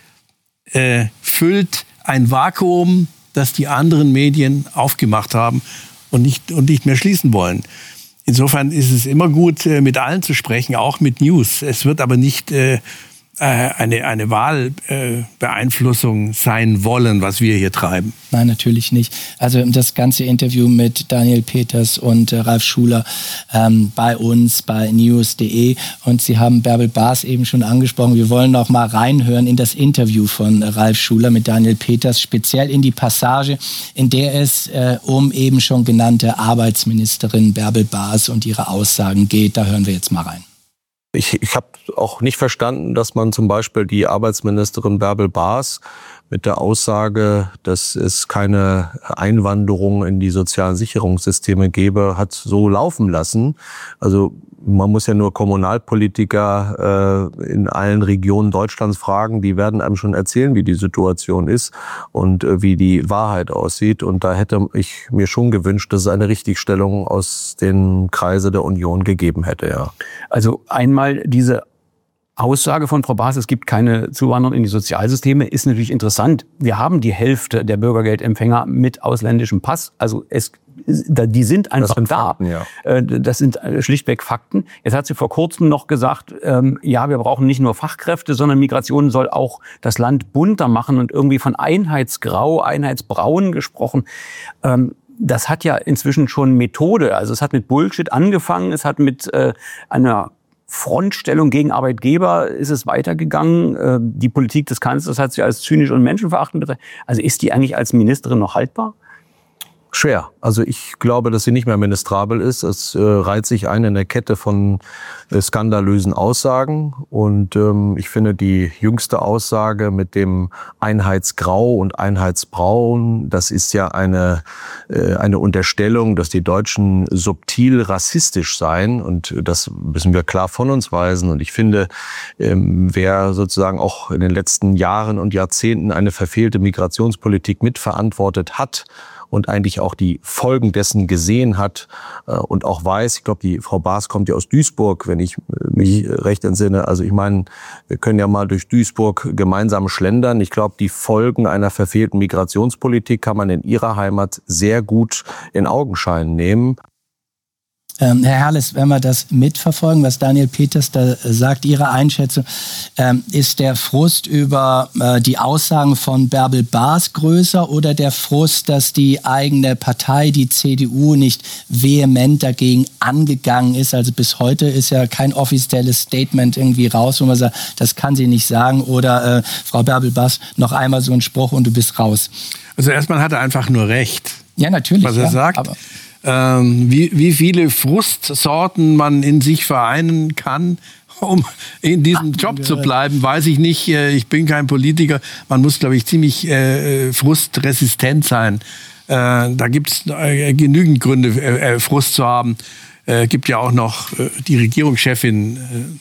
äh, füllt ein Vakuum, das die anderen Medien aufgemacht haben und nicht, und nicht mehr schließen wollen. Insofern ist es immer gut, mit allen zu sprechen, auch mit News. Es wird aber nicht äh, eine, eine Wahlbeeinflussung äh, sein wollen, was wir hier treiben. Nein, natürlich nicht. Also das ganze Interview mit Daniel Peters und äh, Ralf Schuler ähm, bei uns, bei news punkt de. Und Sie haben Bärbel Baas eben schon angesprochen. Wir wollen noch mal reinhören in das Interview von Ralf Schuler mit Daniel Peters, speziell in die Passage, in der es äh, um eben schon genannte Arbeitsministerin Bärbel Baas und ihre Aussagen geht. Da hören wir jetzt mal rein. Ich, ich habe auch nicht verstanden, dass man zum Beispiel die Arbeitsministerin Bärbel Baas mit der Aussage, dass es keine Einwanderung in die sozialen Sicherungssysteme gäbe, hat so laufen lassen. Also man muss ja nur Kommunalpolitiker äh, in allen Regionen Deutschlands fragen, die werden einem schon erzählen, wie die Situation ist und äh, wie die Wahrheit aussieht. Und da hätte ich mir schon gewünscht, dass es eine Richtigstellung aus den Kreise der Union gegeben hätte. Ja. Also einmal diese Aussage von Frau Baas, es gibt keine Zuwanderung in die Sozialsysteme, ist natürlich interessant. Wir haben die Hälfte der Bürgergeldempfänger mit ausländischem Pass. Also es, die sind einfach das da. Fakten, ja. Das sind schlichtweg Fakten. Jetzt hat sie vor kurzem noch gesagt, ähm, ja, wir brauchen nicht nur Fachkräfte, sondern Migration soll auch das Land bunter machen und irgendwie von Einheitsgrau, Einheitsbraun gesprochen. Ähm, das hat ja inzwischen schon Methode. Also es hat mit Bullshit angefangen, es hat mit äh, einer Frontstellung gegen Arbeitgeber ist es weitergegangen. Die Politik des Kanzlers hat sie als zynisch und menschenverachtend bezeichnet. Also ist die eigentlich als Ministerin noch haltbar? Schwer. Also ich glaube, dass sie nicht mehr ministrabel ist. Es äh, reiht sich ein in der Kette von äh, skandalösen Aussagen. Und ähm, ich finde die jüngste Aussage mit dem Einheitsgrau und Einheitsbraun, das ist ja eine, äh, eine Unterstellung, dass die Deutschen subtil rassistisch seien. Und das müssen wir klar von uns weisen. Und ich finde, ähm, wer sozusagen auch in den letzten Jahren und Jahrzehnten eine verfehlte Migrationspolitik mitverantwortet hat, und eigentlich auch die Folgen dessen gesehen hat äh, und auch weiß, ich glaube, die Frau Baas kommt ja aus Duisburg, wenn ich mich recht entsinne. Also ich meine, wir können ja mal durch Duisburg gemeinsam schlendern. Ich glaube, die Folgen einer verfehlten Migrationspolitik kann man in ihrer Heimat sehr gut in Augenschein nehmen. Ähm, Herr Herrles, wenn wir das mitverfolgen, was Daniel Peters da sagt, Ihre Einschätzung, ähm, ist der Frust über äh, die Aussagen von Bärbel Baas größer oder der Frust, dass die eigene Partei, die C D U, nicht vehement dagegen angegangen ist? Also bis heute ist ja kein offizielles Statement irgendwie raus, wo man sagt, das kann sie nicht sagen oder äh, Frau Bärbel Baas, noch einmal so ein Spruch und du bist raus. Also erstmal hat er einfach nur recht. Ja, natürlich. Was er ja, sagt. Aber Ähm, wie, wie viele Frustsorten man in sich vereinen kann um in diesem Job zu bleiben, weiß ich nicht. Ich bin kein Politiker. Man muss, glaube ich, ziemlich äh, frustresistent sein. Äh, da gibt es äh, genügend Gründe, äh, Frust zu haben. Es äh, gibt ja auch noch äh, die Regierungschefin, äh,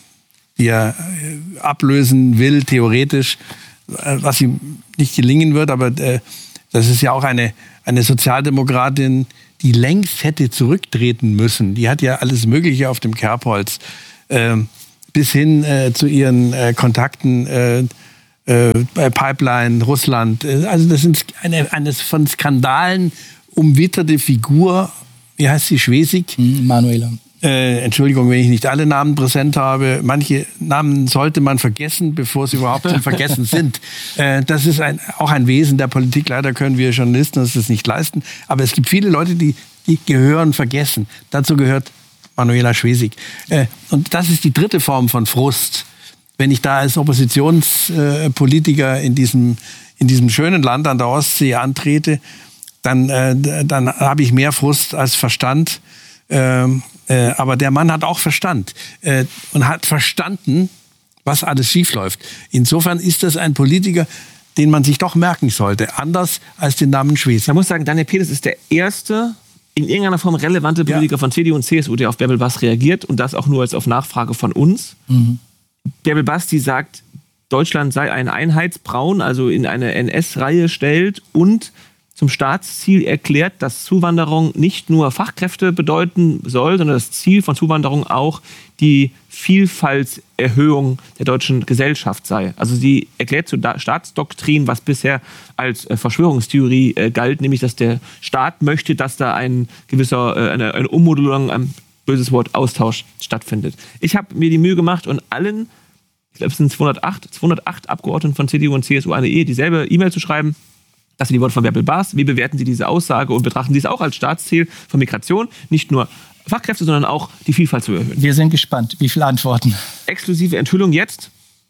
die er äh, ablösen will, theoretisch, äh, was ihm nicht gelingen wird. Aber äh, das ist ja auch eine, eine Sozialdemokratin, die längst hätte zurücktreten müssen. Die hat ja alles Mögliche auf dem Kerbholz. Äh, bis hin äh, zu ihren äh, Kontakten äh, äh, bei Pipeline, Russland. Also das ist eine, eine von Skandalen umwitterte Figur. Wie heißt sie? Schwesig? Hm, Manuela. Äh, Entschuldigung, wenn ich nicht alle Namen präsent habe. Manche Namen sollte man vergessen, bevor sie überhaupt zum Vergessen sind. Äh, das ist ein, auch ein Wesen der Politik. Leider können wir Journalisten uns das nicht leisten. Aber es gibt viele Leute, die, die gehören vergessen. Dazu gehört Manuela Schwesig. Äh, und das ist die dritte Form von Frust. Wenn ich da als Oppositionspolitiker äh, in diesem, in diesem schönen Land an der Ostsee antrete, dann, äh, dann habe ich mehr Frust als Verstand. Ähm, äh, aber der Mann hat auch Verstand äh, und hat verstanden, was alles schiefläuft. Insofern ist das ein Politiker, den man sich doch merken sollte. Anders als den Namen Schwesig. Man muss sagen, Daniel Peters ist der erste in irgendeiner Form relevante Politiker ja. von C D U und C S U, der auf Bärbel Bas reagiert und das auch nur als auf Nachfrage von uns. Mhm. Bärbel Bas, die sagt, Deutschland sei ein Einheitsbraun, also in eine N S-Reihe stellt und zum Staatsziel erklärt, dass Zuwanderung nicht nur Fachkräfte bedeuten soll, sondern das Ziel von Zuwanderung auch die Vielfaltserhöhung der deutschen Gesellschaft sei. Also sie erklärt zur Staatsdoktrin, was bisher als Verschwörungstheorie äh, galt, nämlich dass der Staat möchte, dass da ein gewisser, äh, eine, eine Ummodelung, ein böses Wort, Austausch stattfindet. Ich habe mir die Mühe gemacht und allen, ich glaube es sind zweihundertacht Abgeordneten von C D U und C S U eine E, dieselbe E-Mail zu schreiben. Das sind die Worte von Bärbel Bas. Wie bewerten Sie diese Aussage und betrachten Sie es auch als Staatsziel von Migration, nicht nur Fachkräfte, sondern auch die Vielfalt zu erhöhen? Wir sind gespannt. Wie viele Antworten? Exklusive Enthüllung jetzt.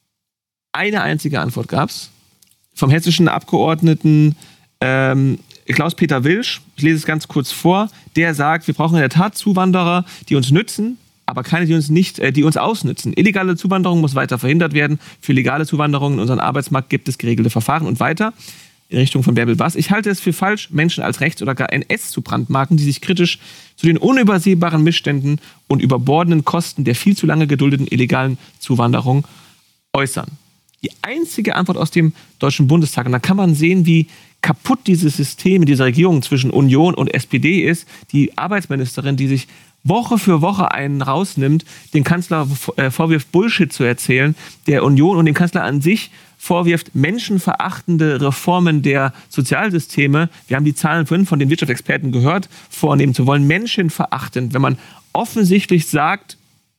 Eine einzige Antwort gab es vom hessischen Abgeordneten ähm, Klaus-Peter Wilsch. Ich lese es ganz kurz vor. Der sagt, wir brauchen in der Tat Zuwanderer, die uns nützen, aber keine, die uns nicht, äh, die uns ausnützen. Illegale Zuwanderung muss weiter verhindert werden. Für legale Zuwanderung in unseren Arbeitsmarkt gibt es geregelte Verfahren und weiter. In Richtung von Bärbel Bas. Ich halte es für falsch, Menschen als rechts oder gar N S zu brandmarken, die sich kritisch zu den unübersehbaren Missständen und überbordenden Kosten der viel zu lange geduldeten illegalen Zuwanderung äußern. Die einzige Antwort aus dem Deutschen Bundestag, und da kann man sehen, wie kaputt dieses System in dieser Regierung zwischen Union und S P D ist, die Arbeitsministerin, die sich Woche für Woche einen rausnimmt, den Kanzler vorwirft, Bullshit zu erzählen, der Union und dem Kanzler an sich vorwirft, menschenverachtende Reformen der Sozialsysteme, wir haben die Zahlen vorhin von den Wirtschaftsexperten gehört, vornehmen zu wollen, menschenverachtend. Wenn man offensichtlich sagt,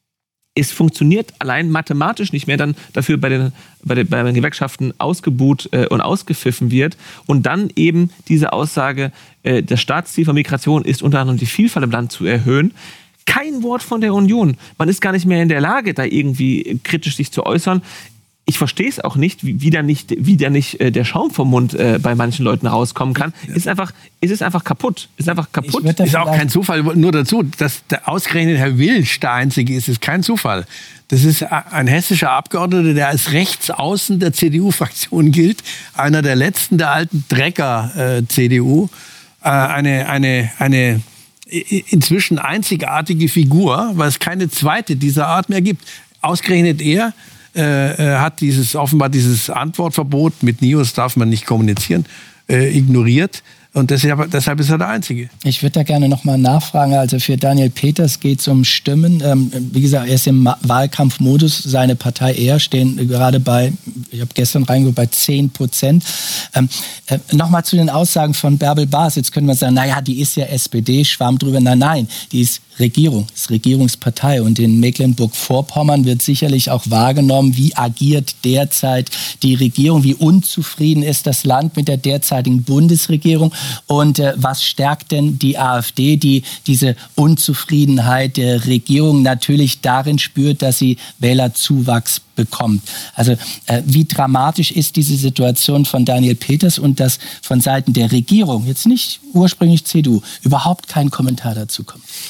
es funktioniert allein mathematisch nicht mehr, dann dafür bei den, bei den, bei den Gewerkschaften ausgebuht äh, und ausgepfiffen wird und dann eben diese Aussage, äh, das Staatsziel von Migration ist unter anderem die Vielfalt im Land zu erhöhen. Kein Wort von der Union. Man ist gar nicht mehr in der Lage, da irgendwie kritisch sich zu äußern. Ich verstehe es auch nicht, wie, wie da nicht, wie da nicht äh, der Schaum vom Mund äh, bei manchen Leuten rauskommen kann. Ja. Ist einfach, ist es einfach kaputt. Ist einfach kaputt. Ist auch kein Zufall. Nur dazu, dass der ausgerechnet Herr Wilsch der Einzige ist, ist kein Zufall. Das ist ein hessischer Abgeordneter, der als Rechtsaußen der C D U-Fraktion gilt. Einer der letzten der alten Drecker-C D U. Äh, eine, eine, eine inzwischen einzigartige Figur, weil es keine zweite dieser Art mehr gibt. Ausgerechnet er Äh, hat dieses offenbar dieses Antwortverbot, mit News darf man nicht kommunizieren, äh, ignoriert. Und deshalb, deshalb ist er der Einzige. Ich würde da gerne nochmal nachfragen. Also für Daniel Peters geht es um Stimmen. Ähm, wie gesagt, er ist im Wahlkampfmodus. Seine Partei eher stehen gerade bei, ich habe gestern reingeguckt, bei zehn Prozent. Ähm, äh, nochmal zu den Aussagen von Bärbel Bas. Jetzt können wir sagen, naja, die ist ja S P D, schwamm drüber. Nein, nein, die ist Regierung, ist Regierungspartei. Und in Mecklenburg-Vorpommern wird sicherlich auch wahrgenommen, wie agiert derzeit die Regierung, wie unzufrieden ist das Land mit der derzeitigen Bundesregierung. Und äh, was stärkt denn die AfD, die diese Unzufriedenheit der Regierung natürlich darin spürt, dass sie Wählerzuwachs bekommt. Also äh, wie dramatisch ist diese Situation von Daniel Peters und dass von Seiten der Regierung, jetzt nicht ursprünglich C D U, überhaupt kein Kommentar dazu kommt? Ja,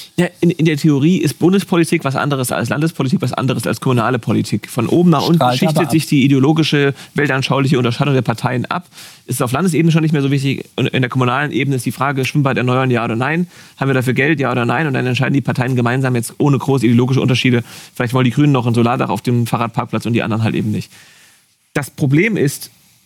in, in der Theorie ist Bundespolitik was anderes als Landespolitik, was anderes als kommunale Politik. Von oben nach unten Strahlt schichtet sich die ideologische, weltanschauliche Unterscheidung der Parteien ab. Ist auf Landesebene schon nicht mehr so wichtig. In der kommunalen Ebene ist die Frage, Schwimmbad erneuern, ja oder nein? Haben wir dafür Geld, ja oder nein? Und dann entscheiden die Parteien gemeinsam jetzt ohne große ideologische Unterschiede. Vielleicht wollen die Grünen noch ein Solardach auf dem Fahrradparkplatz und die anderen halt eben nicht. Das Problem ist,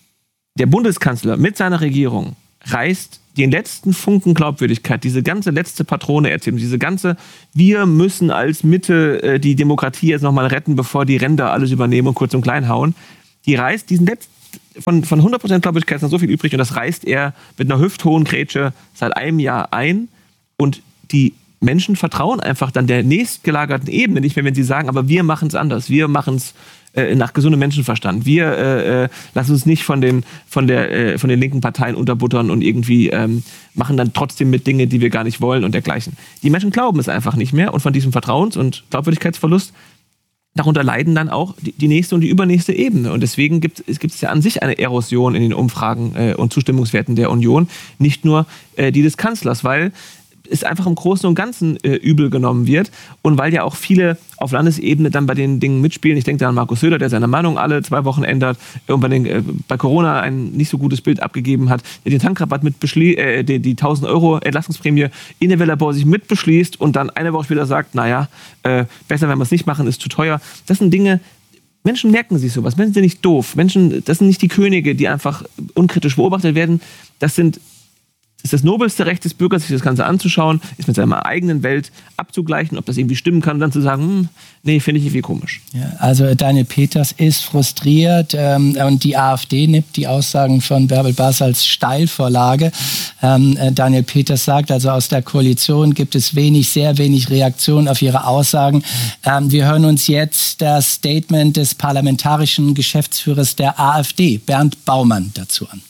der Bundeskanzler mit seiner Regierung reißt den letzten Funken Glaubwürdigkeit, diese ganze letzte Patrone erzählt, diese ganze, wir müssen als Mitte äh, die Demokratie jetzt nochmal retten, bevor die Ränder alles übernehmen und kurz und klein hauen, die reißt diesen letzten, von, von hundert Prozent Glaubwürdigkeit ist noch so viel übrig und das reißt er mit einer hüfthohen Grätsche seit einem Jahr ein und die Menschen vertrauen einfach dann der nächstgelagerten Ebene nicht mehr, wenn sie sagen, aber wir machen es anders, wir machen es nach gesundem Menschenverstand. Wir äh, lassen uns nicht von den, von, der, äh, von den linken Parteien unterbuttern und irgendwie ähm, machen dann trotzdem mit Dinge, die wir gar nicht wollen und dergleichen. Die Menschen glauben es einfach nicht mehr und von diesem Vertrauens- und Glaubwürdigkeitsverlust darunter leiden dann auch die, die nächste und die übernächste Ebene. Und deswegen gibt es gibt es ja an sich eine Erosion in den Umfragen äh, und Zustimmungswerten der Union, nicht nur äh, die des Kanzlers, weil es einfach im Großen und Ganzen äh, übel genommen wird und weil ja auch viele auf Landesebene dann bei den Dingen mitspielen. Ich denke da an Markus Söder, der seine Meinung alle zwei Wochen ändert und bei, den, äh, bei Corona ein nicht so gutes Bild abgegeben hat, der den Tankrabatt mit beschließt, äh, die, die tausend Euro Entlastungsprämie in der Welle sich mit beschließt und dann eine Woche später sagt, naja, äh, besser, wenn wir es nicht machen, ist zu teuer. Das sind Dinge, Menschen merken sich sowas, Menschen sind nicht doof. Menschen, das sind nicht die Könige, die einfach unkritisch beobachtet werden. Das sind ist das nobelste Recht des Bürgers, sich das Ganze anzuschauen, ist mit seiner eigenen Welt abzugleichen, ob das irgendwie stimmen kann, dann zu sagen, hm, nee, finde ich irgendwie komisch. Ja, also Daniel Peters ist frustriert ähm, und die AfD nimmt die Aussagen von Bärbel Baas als Steilvorlage. Ähm, äh, Daniel Peters sagt, also aus der Koalition gibt es wenig, sehr wenig Reaktion auf ihre Aussagen. Ähm, wir hören uns jetzt das Statement des parlamentarischen Geschäftsführers der AfD, Bernd Baumann, dazu an.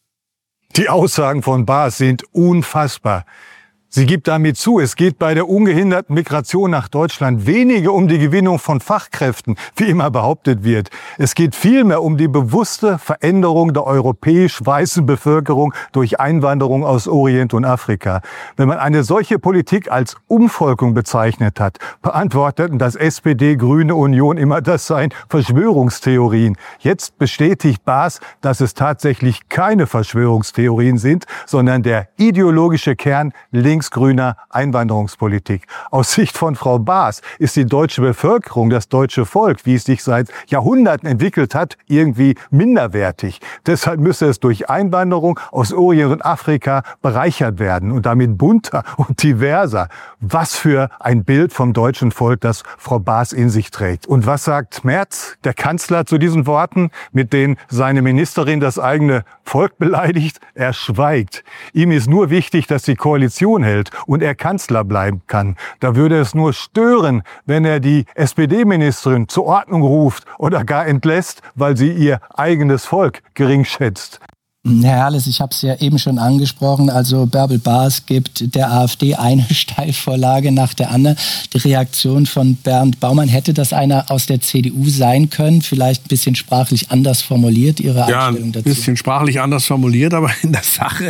Die Aussagen von Baas sind unfassbar. Sie gibt damit zu, es geht bei der ungehinderten Migration nach Deutschland weniger um die Gewinnung von Fachkräften, wie immer behauptet wird. Es geht vielmehr um die bewusste Veränderung der europäisch weißen Bevölkerung durch Einwanderung aus Orient und Afrika. Wenn man eine solche Politik als Umvolkung bezeichnet hat, beantworteten das S P D, Grüne, Union immer, das seien Verschwörungstheorien. Jetzt bestätigt Baas, dass es tatsächlich keine Verschwörungstheorien sind, sondern der ideologische Kern links grüner Einwanderungspolitik. Aus Sicht von Frau Baas ist die deutsche Bevölkerung, das deutsche Volk, wie es sich seit Jahrhunderten entwickelt hat, irgendwie minderwertig. Deshalb müsse es durch Einwanderung aus Orient und Afrika bereichert werden und damit bunter und diverser. Was für ein Bild vom deutschen Volk, das Frau Baas in sich trägt. Und was sagt Merz, der Kanzler, zu diesen Worten, mit denen seine Ministerin das eigene Volk beleidigt? Er schweigt. Ihm ist nur wichtig, dass die Koalition hält und er Kanzler bleiben kann. Da würde es nur stören, wenn er die S P D-Ministerin zur Ordnung ruft oder gar entlässt, weil sie ihr eigenes Volk geringschätzt. Herr Herles, ich habe es ja eben schon angesprochen, also Bärbel Baas gibt der AfD eine Steilvorlage nach der anderen. Die Reaktion von Bernd Baumann, hätte das einer aus der C D U sein können? Vielleicht ein bisschen sprachlich anders formuliert, Ihre Einstellung dazu? Ja, ein bisschen sprachlich anders formuliert, aber in der Sache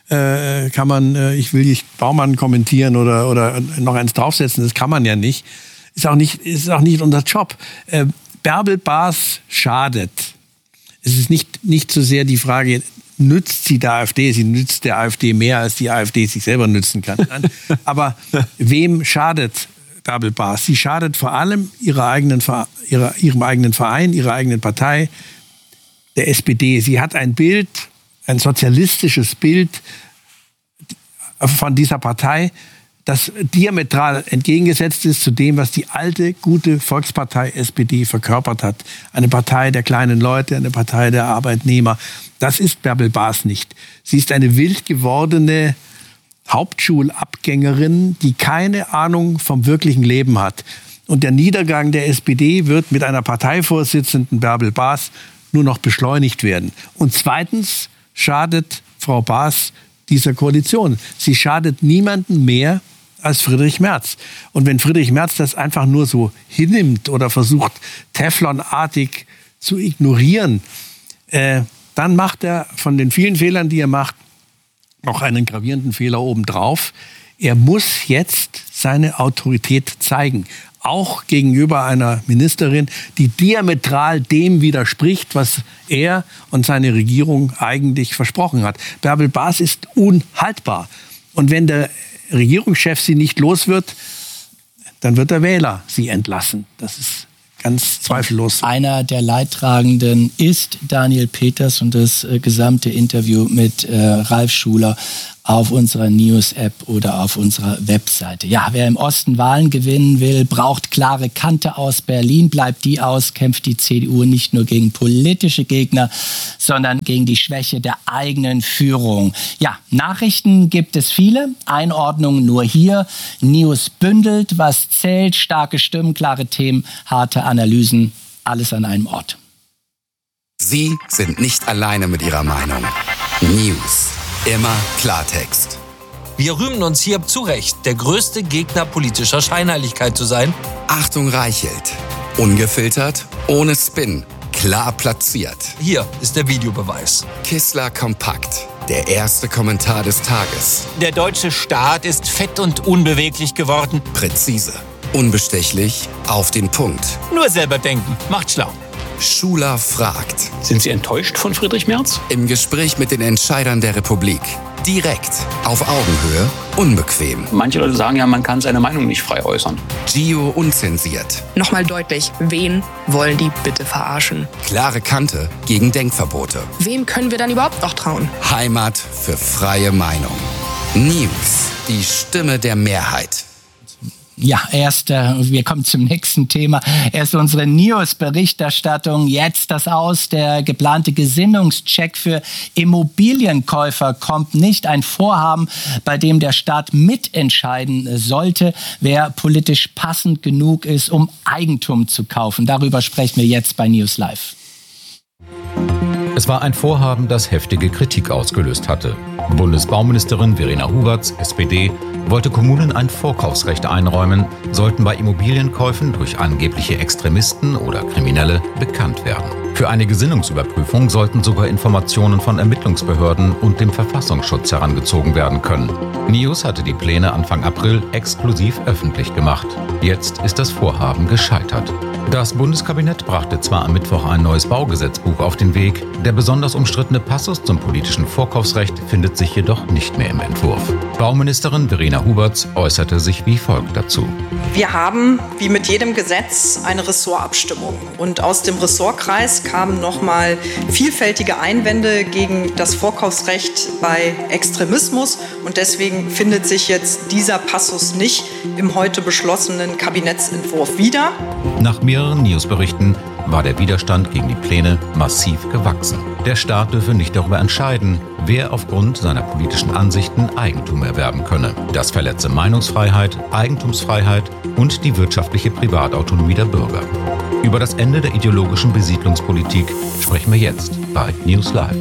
äh, kann man, äh, ich will nicht Baumann kommentieren oder, oder noch eins draufsetzen, das kann man ja nicht. Ist auch nicht, ist auch nicht unser Job. Äh, Bärbel Baas schadet. Es ist nicht, nicht so sehr die Frage, nützt sie der AfD? Sie nützt der AfD mehr, als die AfD sich selber nützen kann. Aber wem schadet Bärbel Baas? Sie schadet vor allem ihrer eigenen, ihrer, ihrem eigenen Verein, ihrer eigenen Partei, der S P D. Sie hat ein Bild, ein sozialistisches Bild von dieser Partei, das diametral entgegengesetzt ist zu dem, was die alte, gute Volkspartei S P D verkörpert hat. Eine Partei der kleinen Leute, eine Partei der Arbeitnehmer. Das ist Bärbel Baas nicht. Sie ist eine wild gewordene Hauptschulabgängerin, die keine Ahnung vom wirklichen Leben hat. Und der Niedergang der S P D wird mit einer Parteivorsitzenden Bärbel Baas nur noch beschleunigt werden. Und zweitens schadet Frau Baas dieser Koalition. Sie schadet niemanden mehr als Friedrich Merz. Und wenn Friedrich Merz das einfach nur so hinnimmt oder versucht, Teflonartig zu ignorieren, äh, dann macht er von den vielen Fehlern, die er macht, noch einen gravierenden Fehler obendrauf. Er muss jetzt seine Autorität zeigen. Auch gegenüber einer Ministerin, die diametral dem widerspricht, was er und seine Regierung eigentlich versprochen hat. Bärbel Baas ist unhaltbar. Und wenn der Regierungschef sie nicht los wird, dann wird der Wähler sie entlassen. Das ist ganz zweifellos. Einer der Leidtragenden ist Daniel Peters und das äh, gesamte Interview mit äh, Ralf Schuler auf unserer News-App oder auf unserer Webseite. Ja, wer im Osten Wahlen gewinnen will, braucht klare Kante aus Berlin. Bleibt die aus, kämpft die C D U nicht nur gegen politische Gegner, sondern gegen die Schwäche der eigenen Führung. Ja, Nachrichten gibt es viele, Einordnungen nur hier. News bündelt, was zählt, starke Stimmen, klare Themen, harte Analysen, alles an einem Ort. Sie sind nicht alleine mit Ihrer Meinung. News. Immer Klartext. Wir rühmen uns hier zu Recht, der größte Gegner politischer Scheinheiligkeit zu sein. Achtung Reichelt. Ungefiltert, ohne Spin, klar platziert. Hier ist der Videobeweis. Kissler kompakt. Der erste Kommentar des Tages. Der deutsche Staat ist fett und unbeweglich geworden. Präzise. Unbestechlich, auf den Punkt. Nur selber denken, macht schlau. Schuler fragt. Sind Sie enttäuscht von Friedrich Merz? Im Gespräch mit den Entscheidern der Republik. Direkt, auf Augenhöhe, unbequem. Manche Leute sagen ja, man kann seine Meinung nicht frei äußern. Gio unzensiert. Nochmal deutlich, wen wollen die bitte verarschen? Klare Kante gegen Denkverbote. Wem können wir dann überhaupt noch trauen? Heimat für freie Meinung. News, die Stimme der Mehrheit. Ja, erst, äh, wir kommen zum nächsten Thema. Erst unsere News-Berichterstattung, jetzt das Aus. Der geplante Gesinnungscheck für Immobilienkäufer kommt nicht. Ein Vorhaben, bei dem der Staat mitentscheiden sollte, wer politisch passend genug ist, um Eigentum zu kaufen. Darüber sprechen wir jetzt bei News Live. Es war ein Vorhaben, das heftige Kritik ausgelöst hatte. Bundesbauministerin Verena Huberts, S P D, wollte Kommunen ein Vorkaufsrecht einräumen, sollten bei Immobilienkäufen durch angebliche Extremisten oder Kriminelle bekannt werden. Für eine Gesinnungsüberprüfung sollten sogar Informationen von Ermittlungsbehörden und dem Verfassungsschutz herangezogen werden können. News hatte die Pläne Anfang April exklusiv öffentlich gemacht. Jetzt ist das Vorhaben gescheitert. Das Bundeskabinett brachte zwar am Mittwoch ein neues Baugesetzbuch auf den Weg, der besonders umstrittene Passus zum politischen Vorkaufsrecht findet sich jedoch nicht mehr im Entwurf. Bauministerin Verena Huberts äußerte sich wie folgt dazu. Wir haben, wie mit jedem Gesetz, eine Ressortabstimmung. Und aus dem Ressortkreis kamen nochmal vielfältige Einwände gegen das Vorkaufsrecht bei Extremismus. Und deswegen findet sich jetzt dieser Passus nicht im heute beschlossenen Kabinettsentwurf wieder. Nach mehreren Newsberichten war der Widerstand gegen die Pläne massiv gewachsen. Der Staat dürfe nicht darüber entscheiden, wer aufgrund seiner politischen Ansichten Eigentum erwerben könne. Das verletze Meinungsfreiheit, Eigentumsfreiheit und die wirtschaftliche Privatautonomie der Bürger. Über das Ende der ideologischen Besiedlungspolitik sprechen wir jetzt bei News Live.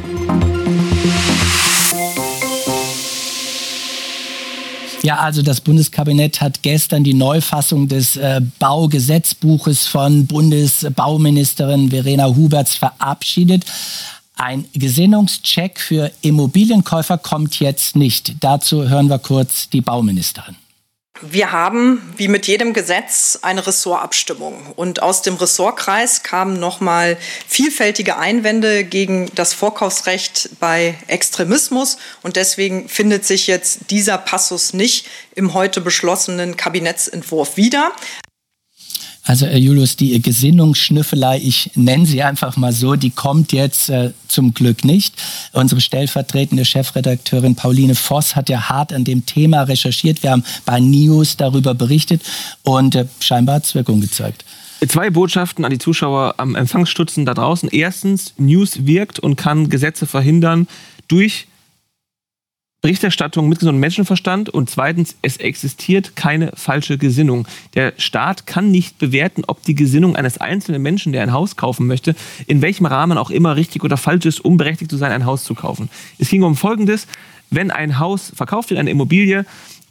Ja, also das Bundeskabinett hat gestern die Neufassung des äh, Baugesetzbuches von Bundesbauministerin Verena Huberts verabschiedet. Ein Gesinnungscheck für Immobilienkäufer kommt jetzt nicht. Dazu hören wir kurz die Bauministerin. Wir haben, wie mit jedem Gesetz, eine Ressortabstimmung. Und aus dem Ressortkreis kamen nochmal vielfältige Einwände gegen das Vorkaufsrecht bei Extremismus. Und deswegen findet sich jetzt dieser Passus nicht im heute beschlossenen Kabinettsentwurf wieder. Also Herr Julius, die Gesinnungsschnüffelei, ich nenne sie einfach mal so, die kommt jetzt äh, zum Glück nicht. Unsere stellvertretende Chefredakteurin Pauline Voss hat ja hart an dem Thema recherchiert. Wir haben bei News darüber berichtet und äh, scheinbar hat es Wirkung gezeigt. Zwei Botschaften an die Zuschauer am Empfangsstutzen da draußen. Erstens, News wirkt und kann Gesetze verhindern durch Berichterstattung mit gesundem Menschenverstand, und zweitens, es existiert keine falsche Gesinnung. Der Staat kann nicht bewerten, ob die Gesinnung eines einzelnen Menschen, der ein Haus kaufen möchte, in welchem Rahmen auch immer richtig oder falsch ist, um berechtigt zu sein, ein Haus zu kaufen. Es ging um Folgendes: Wenn ein Haus verkauft wird, eine Immobilie,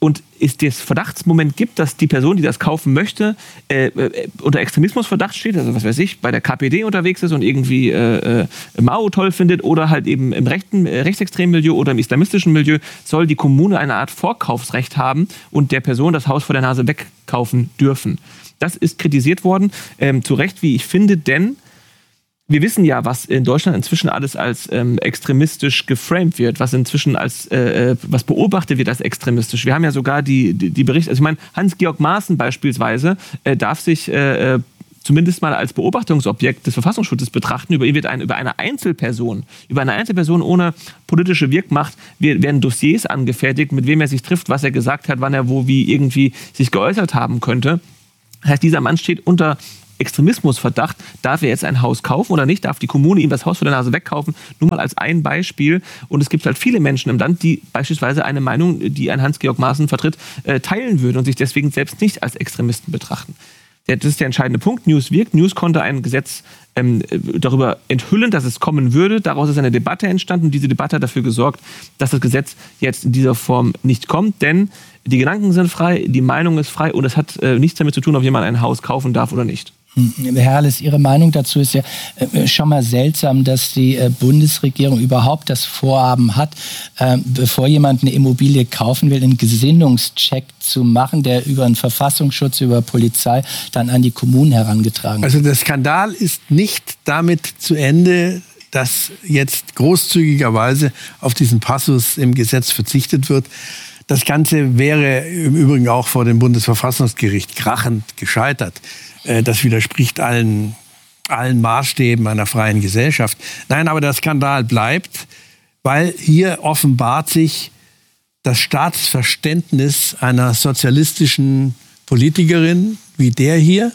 und es das Verdachtsmoment gibt, dass die Person, die das kaufen möchte, äh, äh, unter Extremismusverdacht steht, also was weiß ich, bei der K P D unterwegs ist und irgendwie äh, äh, Mao toll findet oder halt eben im rechten, äh, rechtsextremen Milieu oder im islamistischen Milieu, soll die Kommune eine Art Vorkaufsrecht haben und der Person das Haus vor der Nase wegkaufen dürfen. Das ist kritisiert worden, ähm, zu Recht, wie ich finde, denn wir wissen ja, was in Deutschland inzwischen alles als ähm, extremistisch geframed wird, was inzwischen als äh, was beobachtet wird als extremistisch. Wir haben ja sogar die, die, die Berichte, also ich meine, Hans-Georg Maaßen beispielsweise äh, darf sich äh, zumindest mal als Beobachtungsobjekt des Verfassungsschutzes betrachten. Über ihn wird ein, über eine Einzelperson, über eine Einzelperson ohne politische Wirkmacht werden Dossiers angefertigt, mit wem er sich trifft, was er gesagt hat, wann er wo wie irgendwie sich geäußert haben könnte. Das heißt, dieser Mann steht unter Extremismusverdacht. Darf er jetzt ein Haus kaufen oder nicht? Darf die Kommune ihm das Haus vor der Nase wegkaufen? Nur mal als ein Beispiel. Und es gibt halt viele Menschen im Land, die beispielsweise eine Meinung, die ein Hans-Georg Maaßen vertritt, äh, teilen würden und sich deswegen selbst nicht als Extremisten betrachten. Das ist der entscheidende Punkt. News wirkt. News konnte ein Gesetz ähm, darüber enthüllen, dass es kommen würde. Daraus ist eine Debatte entstanden. Und diese Debatte hat dafür gesorgt, dass das Gesetz jetzt in dieser Form nicht kommt. Denn die Gedanken sind frei, die Meinung ist frei und es hat äh, nichts damit zu tun, ob jemand ein Haus kaufen darf oder nicht. Herr Herles, Ihre Meinung dazu ist ja äh, schon mal seltsam, dass die äh, Bundesregierung überhaupt das Vorhaben hat, äh, bevor jemand eine Immobilie kaufen will, einen Gesinnungscheck zu machen, der über den Verfassungsschutz, über Polizei dann an die Kommunen herangetragen wird. Also der Skandal ist nicht damit zu Ende, dass jetzt großzügigerweise auf diesen Passus im Gesetz verzichtet wird. Das Ganze wäre im Übrigen auch vor dem Bundesverfassungsgericht krachend gescheitert. Das widerspricht allen, allen Maßstäben einer freien Gesellschaft. Nein, aber der Skandal bleibt, weil hier offenbart sich das Staatsverständnis einer sozialistischen Politikerin wie der hier.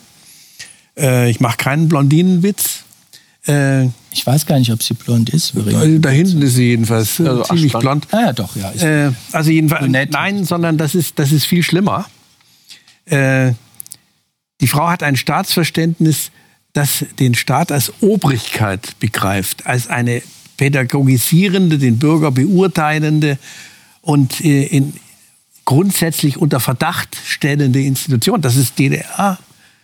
Äh, ich mache keinen Blondinenwitz. Äh, ich weiß gar nicht, ob sie blond ist. Verena. Da hinten ist sie jedenfalls also ziemlich blond. Ah ja, doch, ja. Ist äh, also jedenfalls, nein, sondern das ist, das ist viel schlimmer. Äh, Die Frau hat ein Staatsverständnis, das den Staat als Obrigkeit begreift, als eine pädagogisierende, den Bürger beurteilende und äh, in grundsätzlich unter Verdacht stellende Institution. Das ist D D R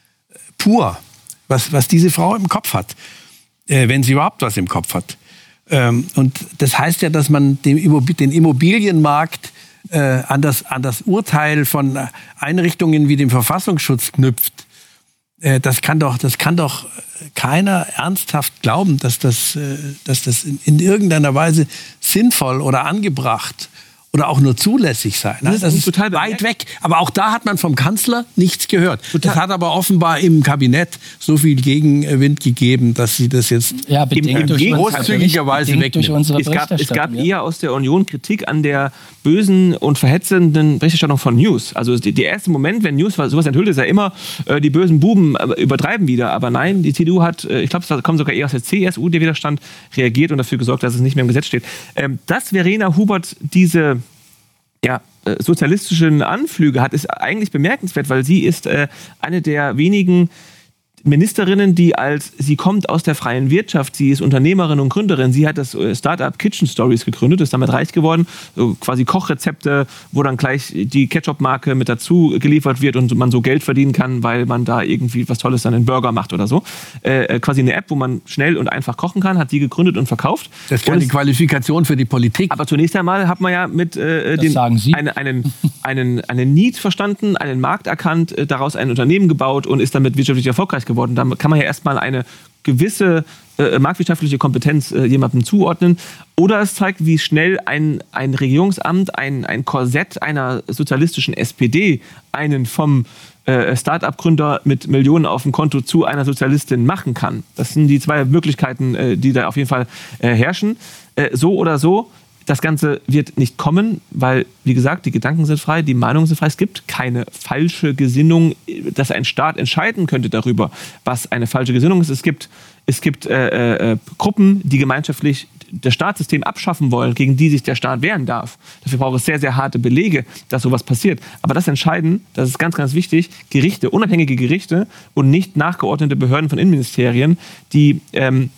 pur, was, was diese Frau im Kopf hat, äh, wenn sie überhaupt was im Kopf hat. Ähm, und das heißt ja, dass man den, Immob- den Immobilienmarkt Äh, an, das, an das Urteil von Einrichtungen wie dem Verfassungsschutz knüpft. Äh, das kann doch, das kann doch keiner ernsthaft glauben, dass das, äh, dass das in, in irgendeiner Weise sinnvoll oder angebracht oder auch nur zulässig sein. Das, das ist total weit weg. Aber auch da hat man vom Kanzler nichts gehört. Total. Das hat aber offenbar im Kabinett so viel Gegenwind gegeben, dass sie das jetzt ja, bedingt durch großzügigerweise wegnehmen. Es gab, es gab ja. eher aus der Union Kritik an der bösen und verhetzenden Berichterstattung von News. Also der erste Moment, wenn News sowas enthüllt, ist ja immer, äh, die bösen Buben übertreiben wieder. Aber nein, die C D U hat, äh, ich glaube, es kommt sogar eher aus der C S U, der Widerstand, reagiert und dafür gesorgt, dass es nicht mehr im Gesetz steht. Ähm, dass Verena Hubert diese ja, äh, sozialistischen Anflüge hat, ist eigentlich bemerkenswert, weil sie ist äh, eine der wenigen Ministerinnen, die als, sie kommt aus der freien Wirtschaft, sie ist Unternehmerin und Gründerin, sie hat das Startup Kitchen Stories gegründet, ist damit reich geworden, so quasi Kochrezepte, wo dann gleich die Ketchup-Marke mit dazu geliefert wird und man so Geld verdienen kann, weil man da irgendwie was Tolles dann in Burger macht oder so. Äh, quasi eine App, wo man schnell und einfach kochen kann, hat sie gegründet und verkauft. Das ist keine Qualifikation für die Politik. Aber zunächst einmal hat man ja mit äh, den, eine, einen, einen, einen Need verstanden, einen Markt erkannt, äh, daraus ein Unternehmen gebaut und ist damit wirtschaftlich erfolgreich geworden. Da kann man ja erstmal eine gewisse äh, marktwirtschaftliche Kompetenz äh, jemandem zuordnen. Oder es zeigt, wie schnell ein, ein Regierungsamt, ein, ein Korsett einer sozialistischen S P D einen vom äh, Start-up-Gründer mit Millionen auf dem Konto zu einer Sozialistin machen kann. Das sind die zwei Möglichkeiten, äh, die da auf jeden Fall äh, herrschen. Äh, so oder so. Das Ganze wird nicht kommen, weil, wie gesagt, die Gedanken sind frei, die Meinungen sind frei. Es gibt keine falsche Gesinnung, dass ein Staat entscheiden könnte darüber, was eine falsche Gesinnung ist. Es gibt, es gibt äh, äh, Gruppen, die gemeinschaftlich das Staatssystem abschaffen wollen, gegen die sich der Staat wehren darf. Dafür braucht es sehr, sehr harte Belege, dass sowas passiert. Aber das entscheiden, das ist ganz, ganz wichtig, Gerichte, unabhängige Gerichte und nicht nachgeordnete Behörden von Innenministerien, die ähm,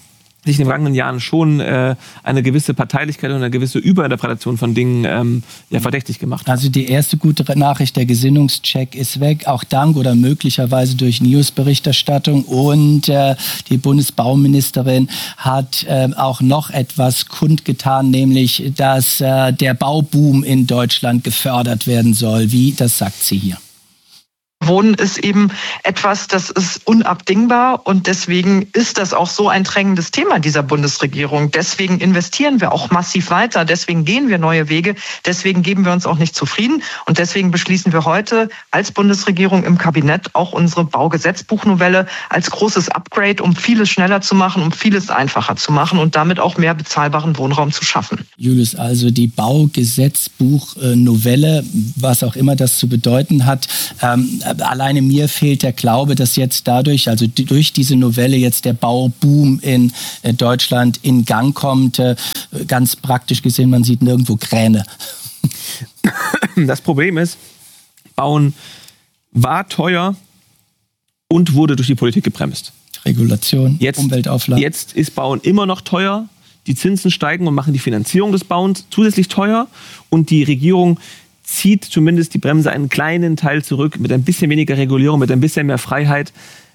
sich in den vergangenen Jahren schon äh, eine gewisse Parteilichkeit und eine gewisse Überinterpretation von Dingen ähm, ja, verdächtig gemacht. Also die erste gute Nachricht, der Gesinnungscheck ist weg, auch dank oder möglicherweise durch News-Berichterstattung. Und äh, die Bundesbauministerin hat äh, auch noch etwas kundgetan, nämlich, dass äh, der Bauboom in Deutschland gefördert werden soll. Wie, das sagt sie hier. Wohnen ist eben etwas, das ist unabdingbar und deswegen ist das auch so ein drängendes Thema dieser Bundesregierung. Deswegen investieren wir auch massiv weiter, deswegen gehen wir neue Wege, deswegen geben wir uns auch nicht zufrieden und deswegen beschließen wir heute als Bundesregierung im Kabinett auch unsere Baugesetzbuchnovelle als großes Upgrade, um vieles schneller zu machen, um vieles einfacher zu machen und damit auch mehr bezahlbaren Wohnraum zu schaffen. Julius, also die Baugesetzbuchnovelle, was auch immer das zu bedeuten hat, ähm, alleine mir fehlt der Glaube, dass jetzt dadurch, also durch diese Novelle jetzt der Bauboom in Deutschland in Gang kommt. Ganz praktisch gesehen, man sieht nirgendwo Kräne. Das Problem ist, Bauen war teuer und wurde durch die Politik gebremst. Regulation, jetzt, Umweltauflagen. Jetzt ist Bauen immer noch teuer. Die Zinsen steigen und machen die Finanzierung des Bauens zusätzlich teuer. Und die Regierung zieht zumindest die Bremse einen kleinen Teil zurück mit ein bisschen weniger Regulierung, mit ein bisschen mehr Freiheit.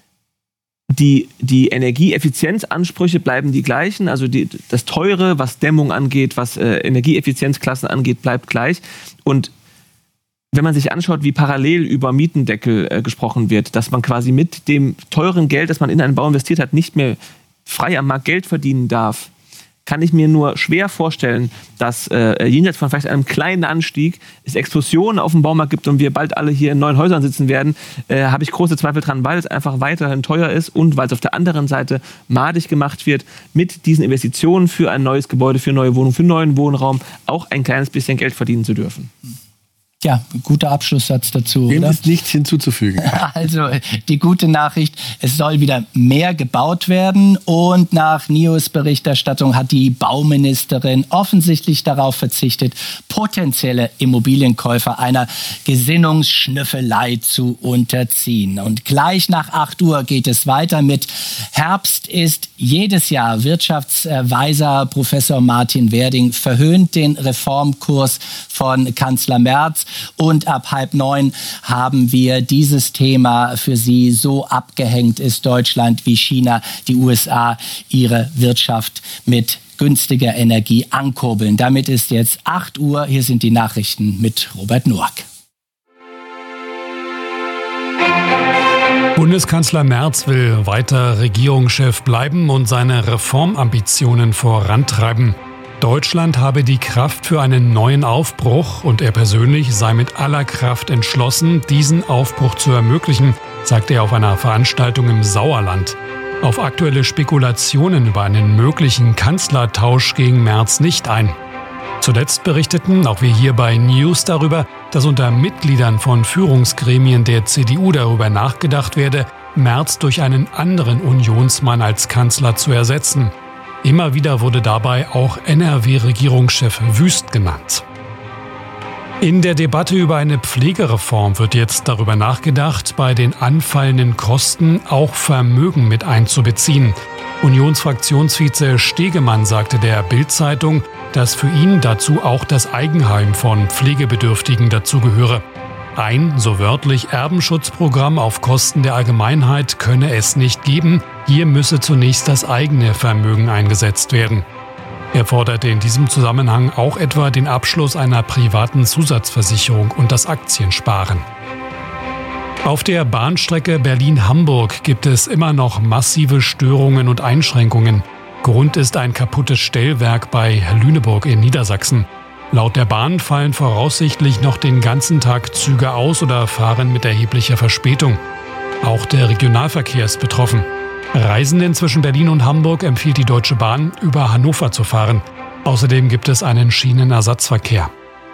Die, die Energieeffizienzansprüche bleiben die gleichen. Also die, das Teure, was Dämmung angeht, was äh, Energieeffizienzklassen angeht, bleibt gleich. Und wenn man sich anschaut, wie parallel über Mietendeckel äh, gesprochen wird, dass man quasi mit dem teuren Geld, das man in einen Bau investiert hat, nicht mehr frei am Markt Geld verdienen darf, kann ich mir nur schwer vorstellen, dass äh, jenseits von vielleicht einem kleinen Anstieg es Explosionen auf dem Baumarkt gibt und wir bald alle hier in neuen Häusern sitzen werden, äh, habe ich große Zweifel dran, weil es einfach weiterhin teuer ist und weil es auf der anderen Seite madig gemacht wird, mit diesen Investitionen für ein neues Gebäude, für neue Wohnungen, für neuen Wohnraum auch ein kleines bisschen Geld verdienen zu dürfen. Ja, ein guter Abschlusssatz dazu. Dem oder? ist nichts hinzuzufügen. Also die gute Nachricht, es soll wieder mehr gebaut werden und nach News-Berichterstattung hat die Bauministerin offensichtlich darauf verzichtet, potenzielle Immobilienkäufer einer Gesinnungsschnüffelei zu unterziehen. Und gleich nach acht Uhr geht es weiter mit Herbst ist jedes Jahr. Wirtschaftsweiser Professor Martin Werding verhöhnt den Reformkurs von Kanzler Merz. Und ab halb neun haben wir dieses Thema für Sie. So abgehängt ist Deutschland wie China, die U S A, ihre Wirtschaft mit günstiger Energie ankurbeln. Damit ist jetzt acht Uhr. Hier sind die Nachrichten mit Robert Noack. Bundeskanzler Merz will weiter Regierungschef bleiben und seine Reformambitionen vorantreiben. Deutschland habe die Kraft für einen neuen Aufbruch und er persönlich sei mit aller Kraft entschlossen, diesen Aufbruch zu ermöglichen, sagte er auf einer Veranstaltung im Sauerland. Auf aktuelle Spekulationen über einen möglichen Kanzlertausch ging Merz nicht ein. Zuletzt berichteten auch wir hier bei News darüber, dass unter Mitgliedern von Führungsgremien der C D U darüber nachgedacht werde, Merz durch einen anderen Unionsmann als Kanzler zu ersetzen. Immer wieder wurde dabei auch N R W-Regierungschef Wüst genannt. In der Debatte über eine Pflegereform wird jetzt darüber nachgedacht, bei den anfallenden Kosten auch Vermögen mit einzubeziehen. Unionsfraktionsvize Stegemann sagte der Bild-Zeitung, dass für ihn dazu auch das Eigenheim von Pflegebedürftigen dazugehöre. Ein, so wörtlich, Erbenschutzprogramm auf Kosten der Allgemeinheit könne es nicht geben. Hier müsse zunächst das eigene Vermögen eingesetzt werden. Er forderte in diesem Zusammenhang auch etwa den Abschluss einer privaten Zusatzversicherung und das Aktiensparen. Auf der Bahnstrecke Berlin-Hamburg gibt es immer noch massive Störungen und Einschränkungen. Grund ist ein kaputtes Stellwerk bei Lüneburg in Niedersachsen. Laut der Bahn fallen voraussichtlich noch den ganzen Tag Züge aus oder fahren mit erheblicher Verspätung. Auch der Regionalverkehr ist betroffen. Reisenden zwischen Berlin und Hamburg empfiehlt die Deutsche Bahn, über Hannover zu fahren. Außerdem gibt es einen Schienenersatzverkehr.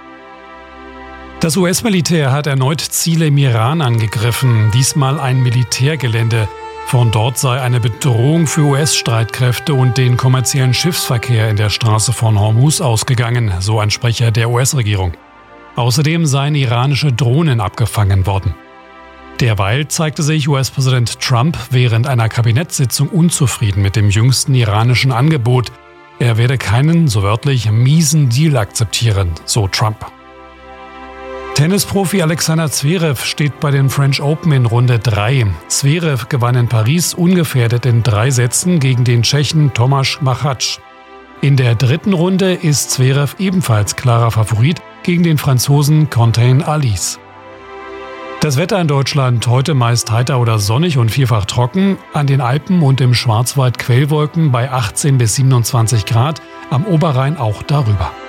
Das U S-Militär hat erneut Ziele im Iran angegriffen, diesmal ein Militärgelände. Von dort sei eine Bedrohung für U S-Streitkräfte und den kommerziellen Schiffsverkehr in der Straße von Hormuz ausgegangen, so ein Sprecher der U S-Regierung. Außerdem seien iranische Drohnen abgefangen worden. Derweil zeigte sich U S-Präsident Trump während einer Kabinettssitzung unzufrieden mit dem jüngsten iranischen Angebot. Er werde keinen, so wörtlich, miesen Deal akzeptieren, so Trump. Tennisprofi Alexander Zverev steht bei den French Open in Runde drei. Zverev gewann in Paris ungefährdet in drei Sätzen gegen den Tschechen Tomáš Machač. In der dritten Runde ist Zverev ebenfalls klarer Favorit gegen den Franzosen Quentin Halys. Das Wetter in Deutschland heute meist heiter oder sonnig und vielfach trocken. An den Alpen und im Schwarzwald Quellwolken bei achtzehn bis siebenundzwanzig Grad, am Oberrhein auch darüber.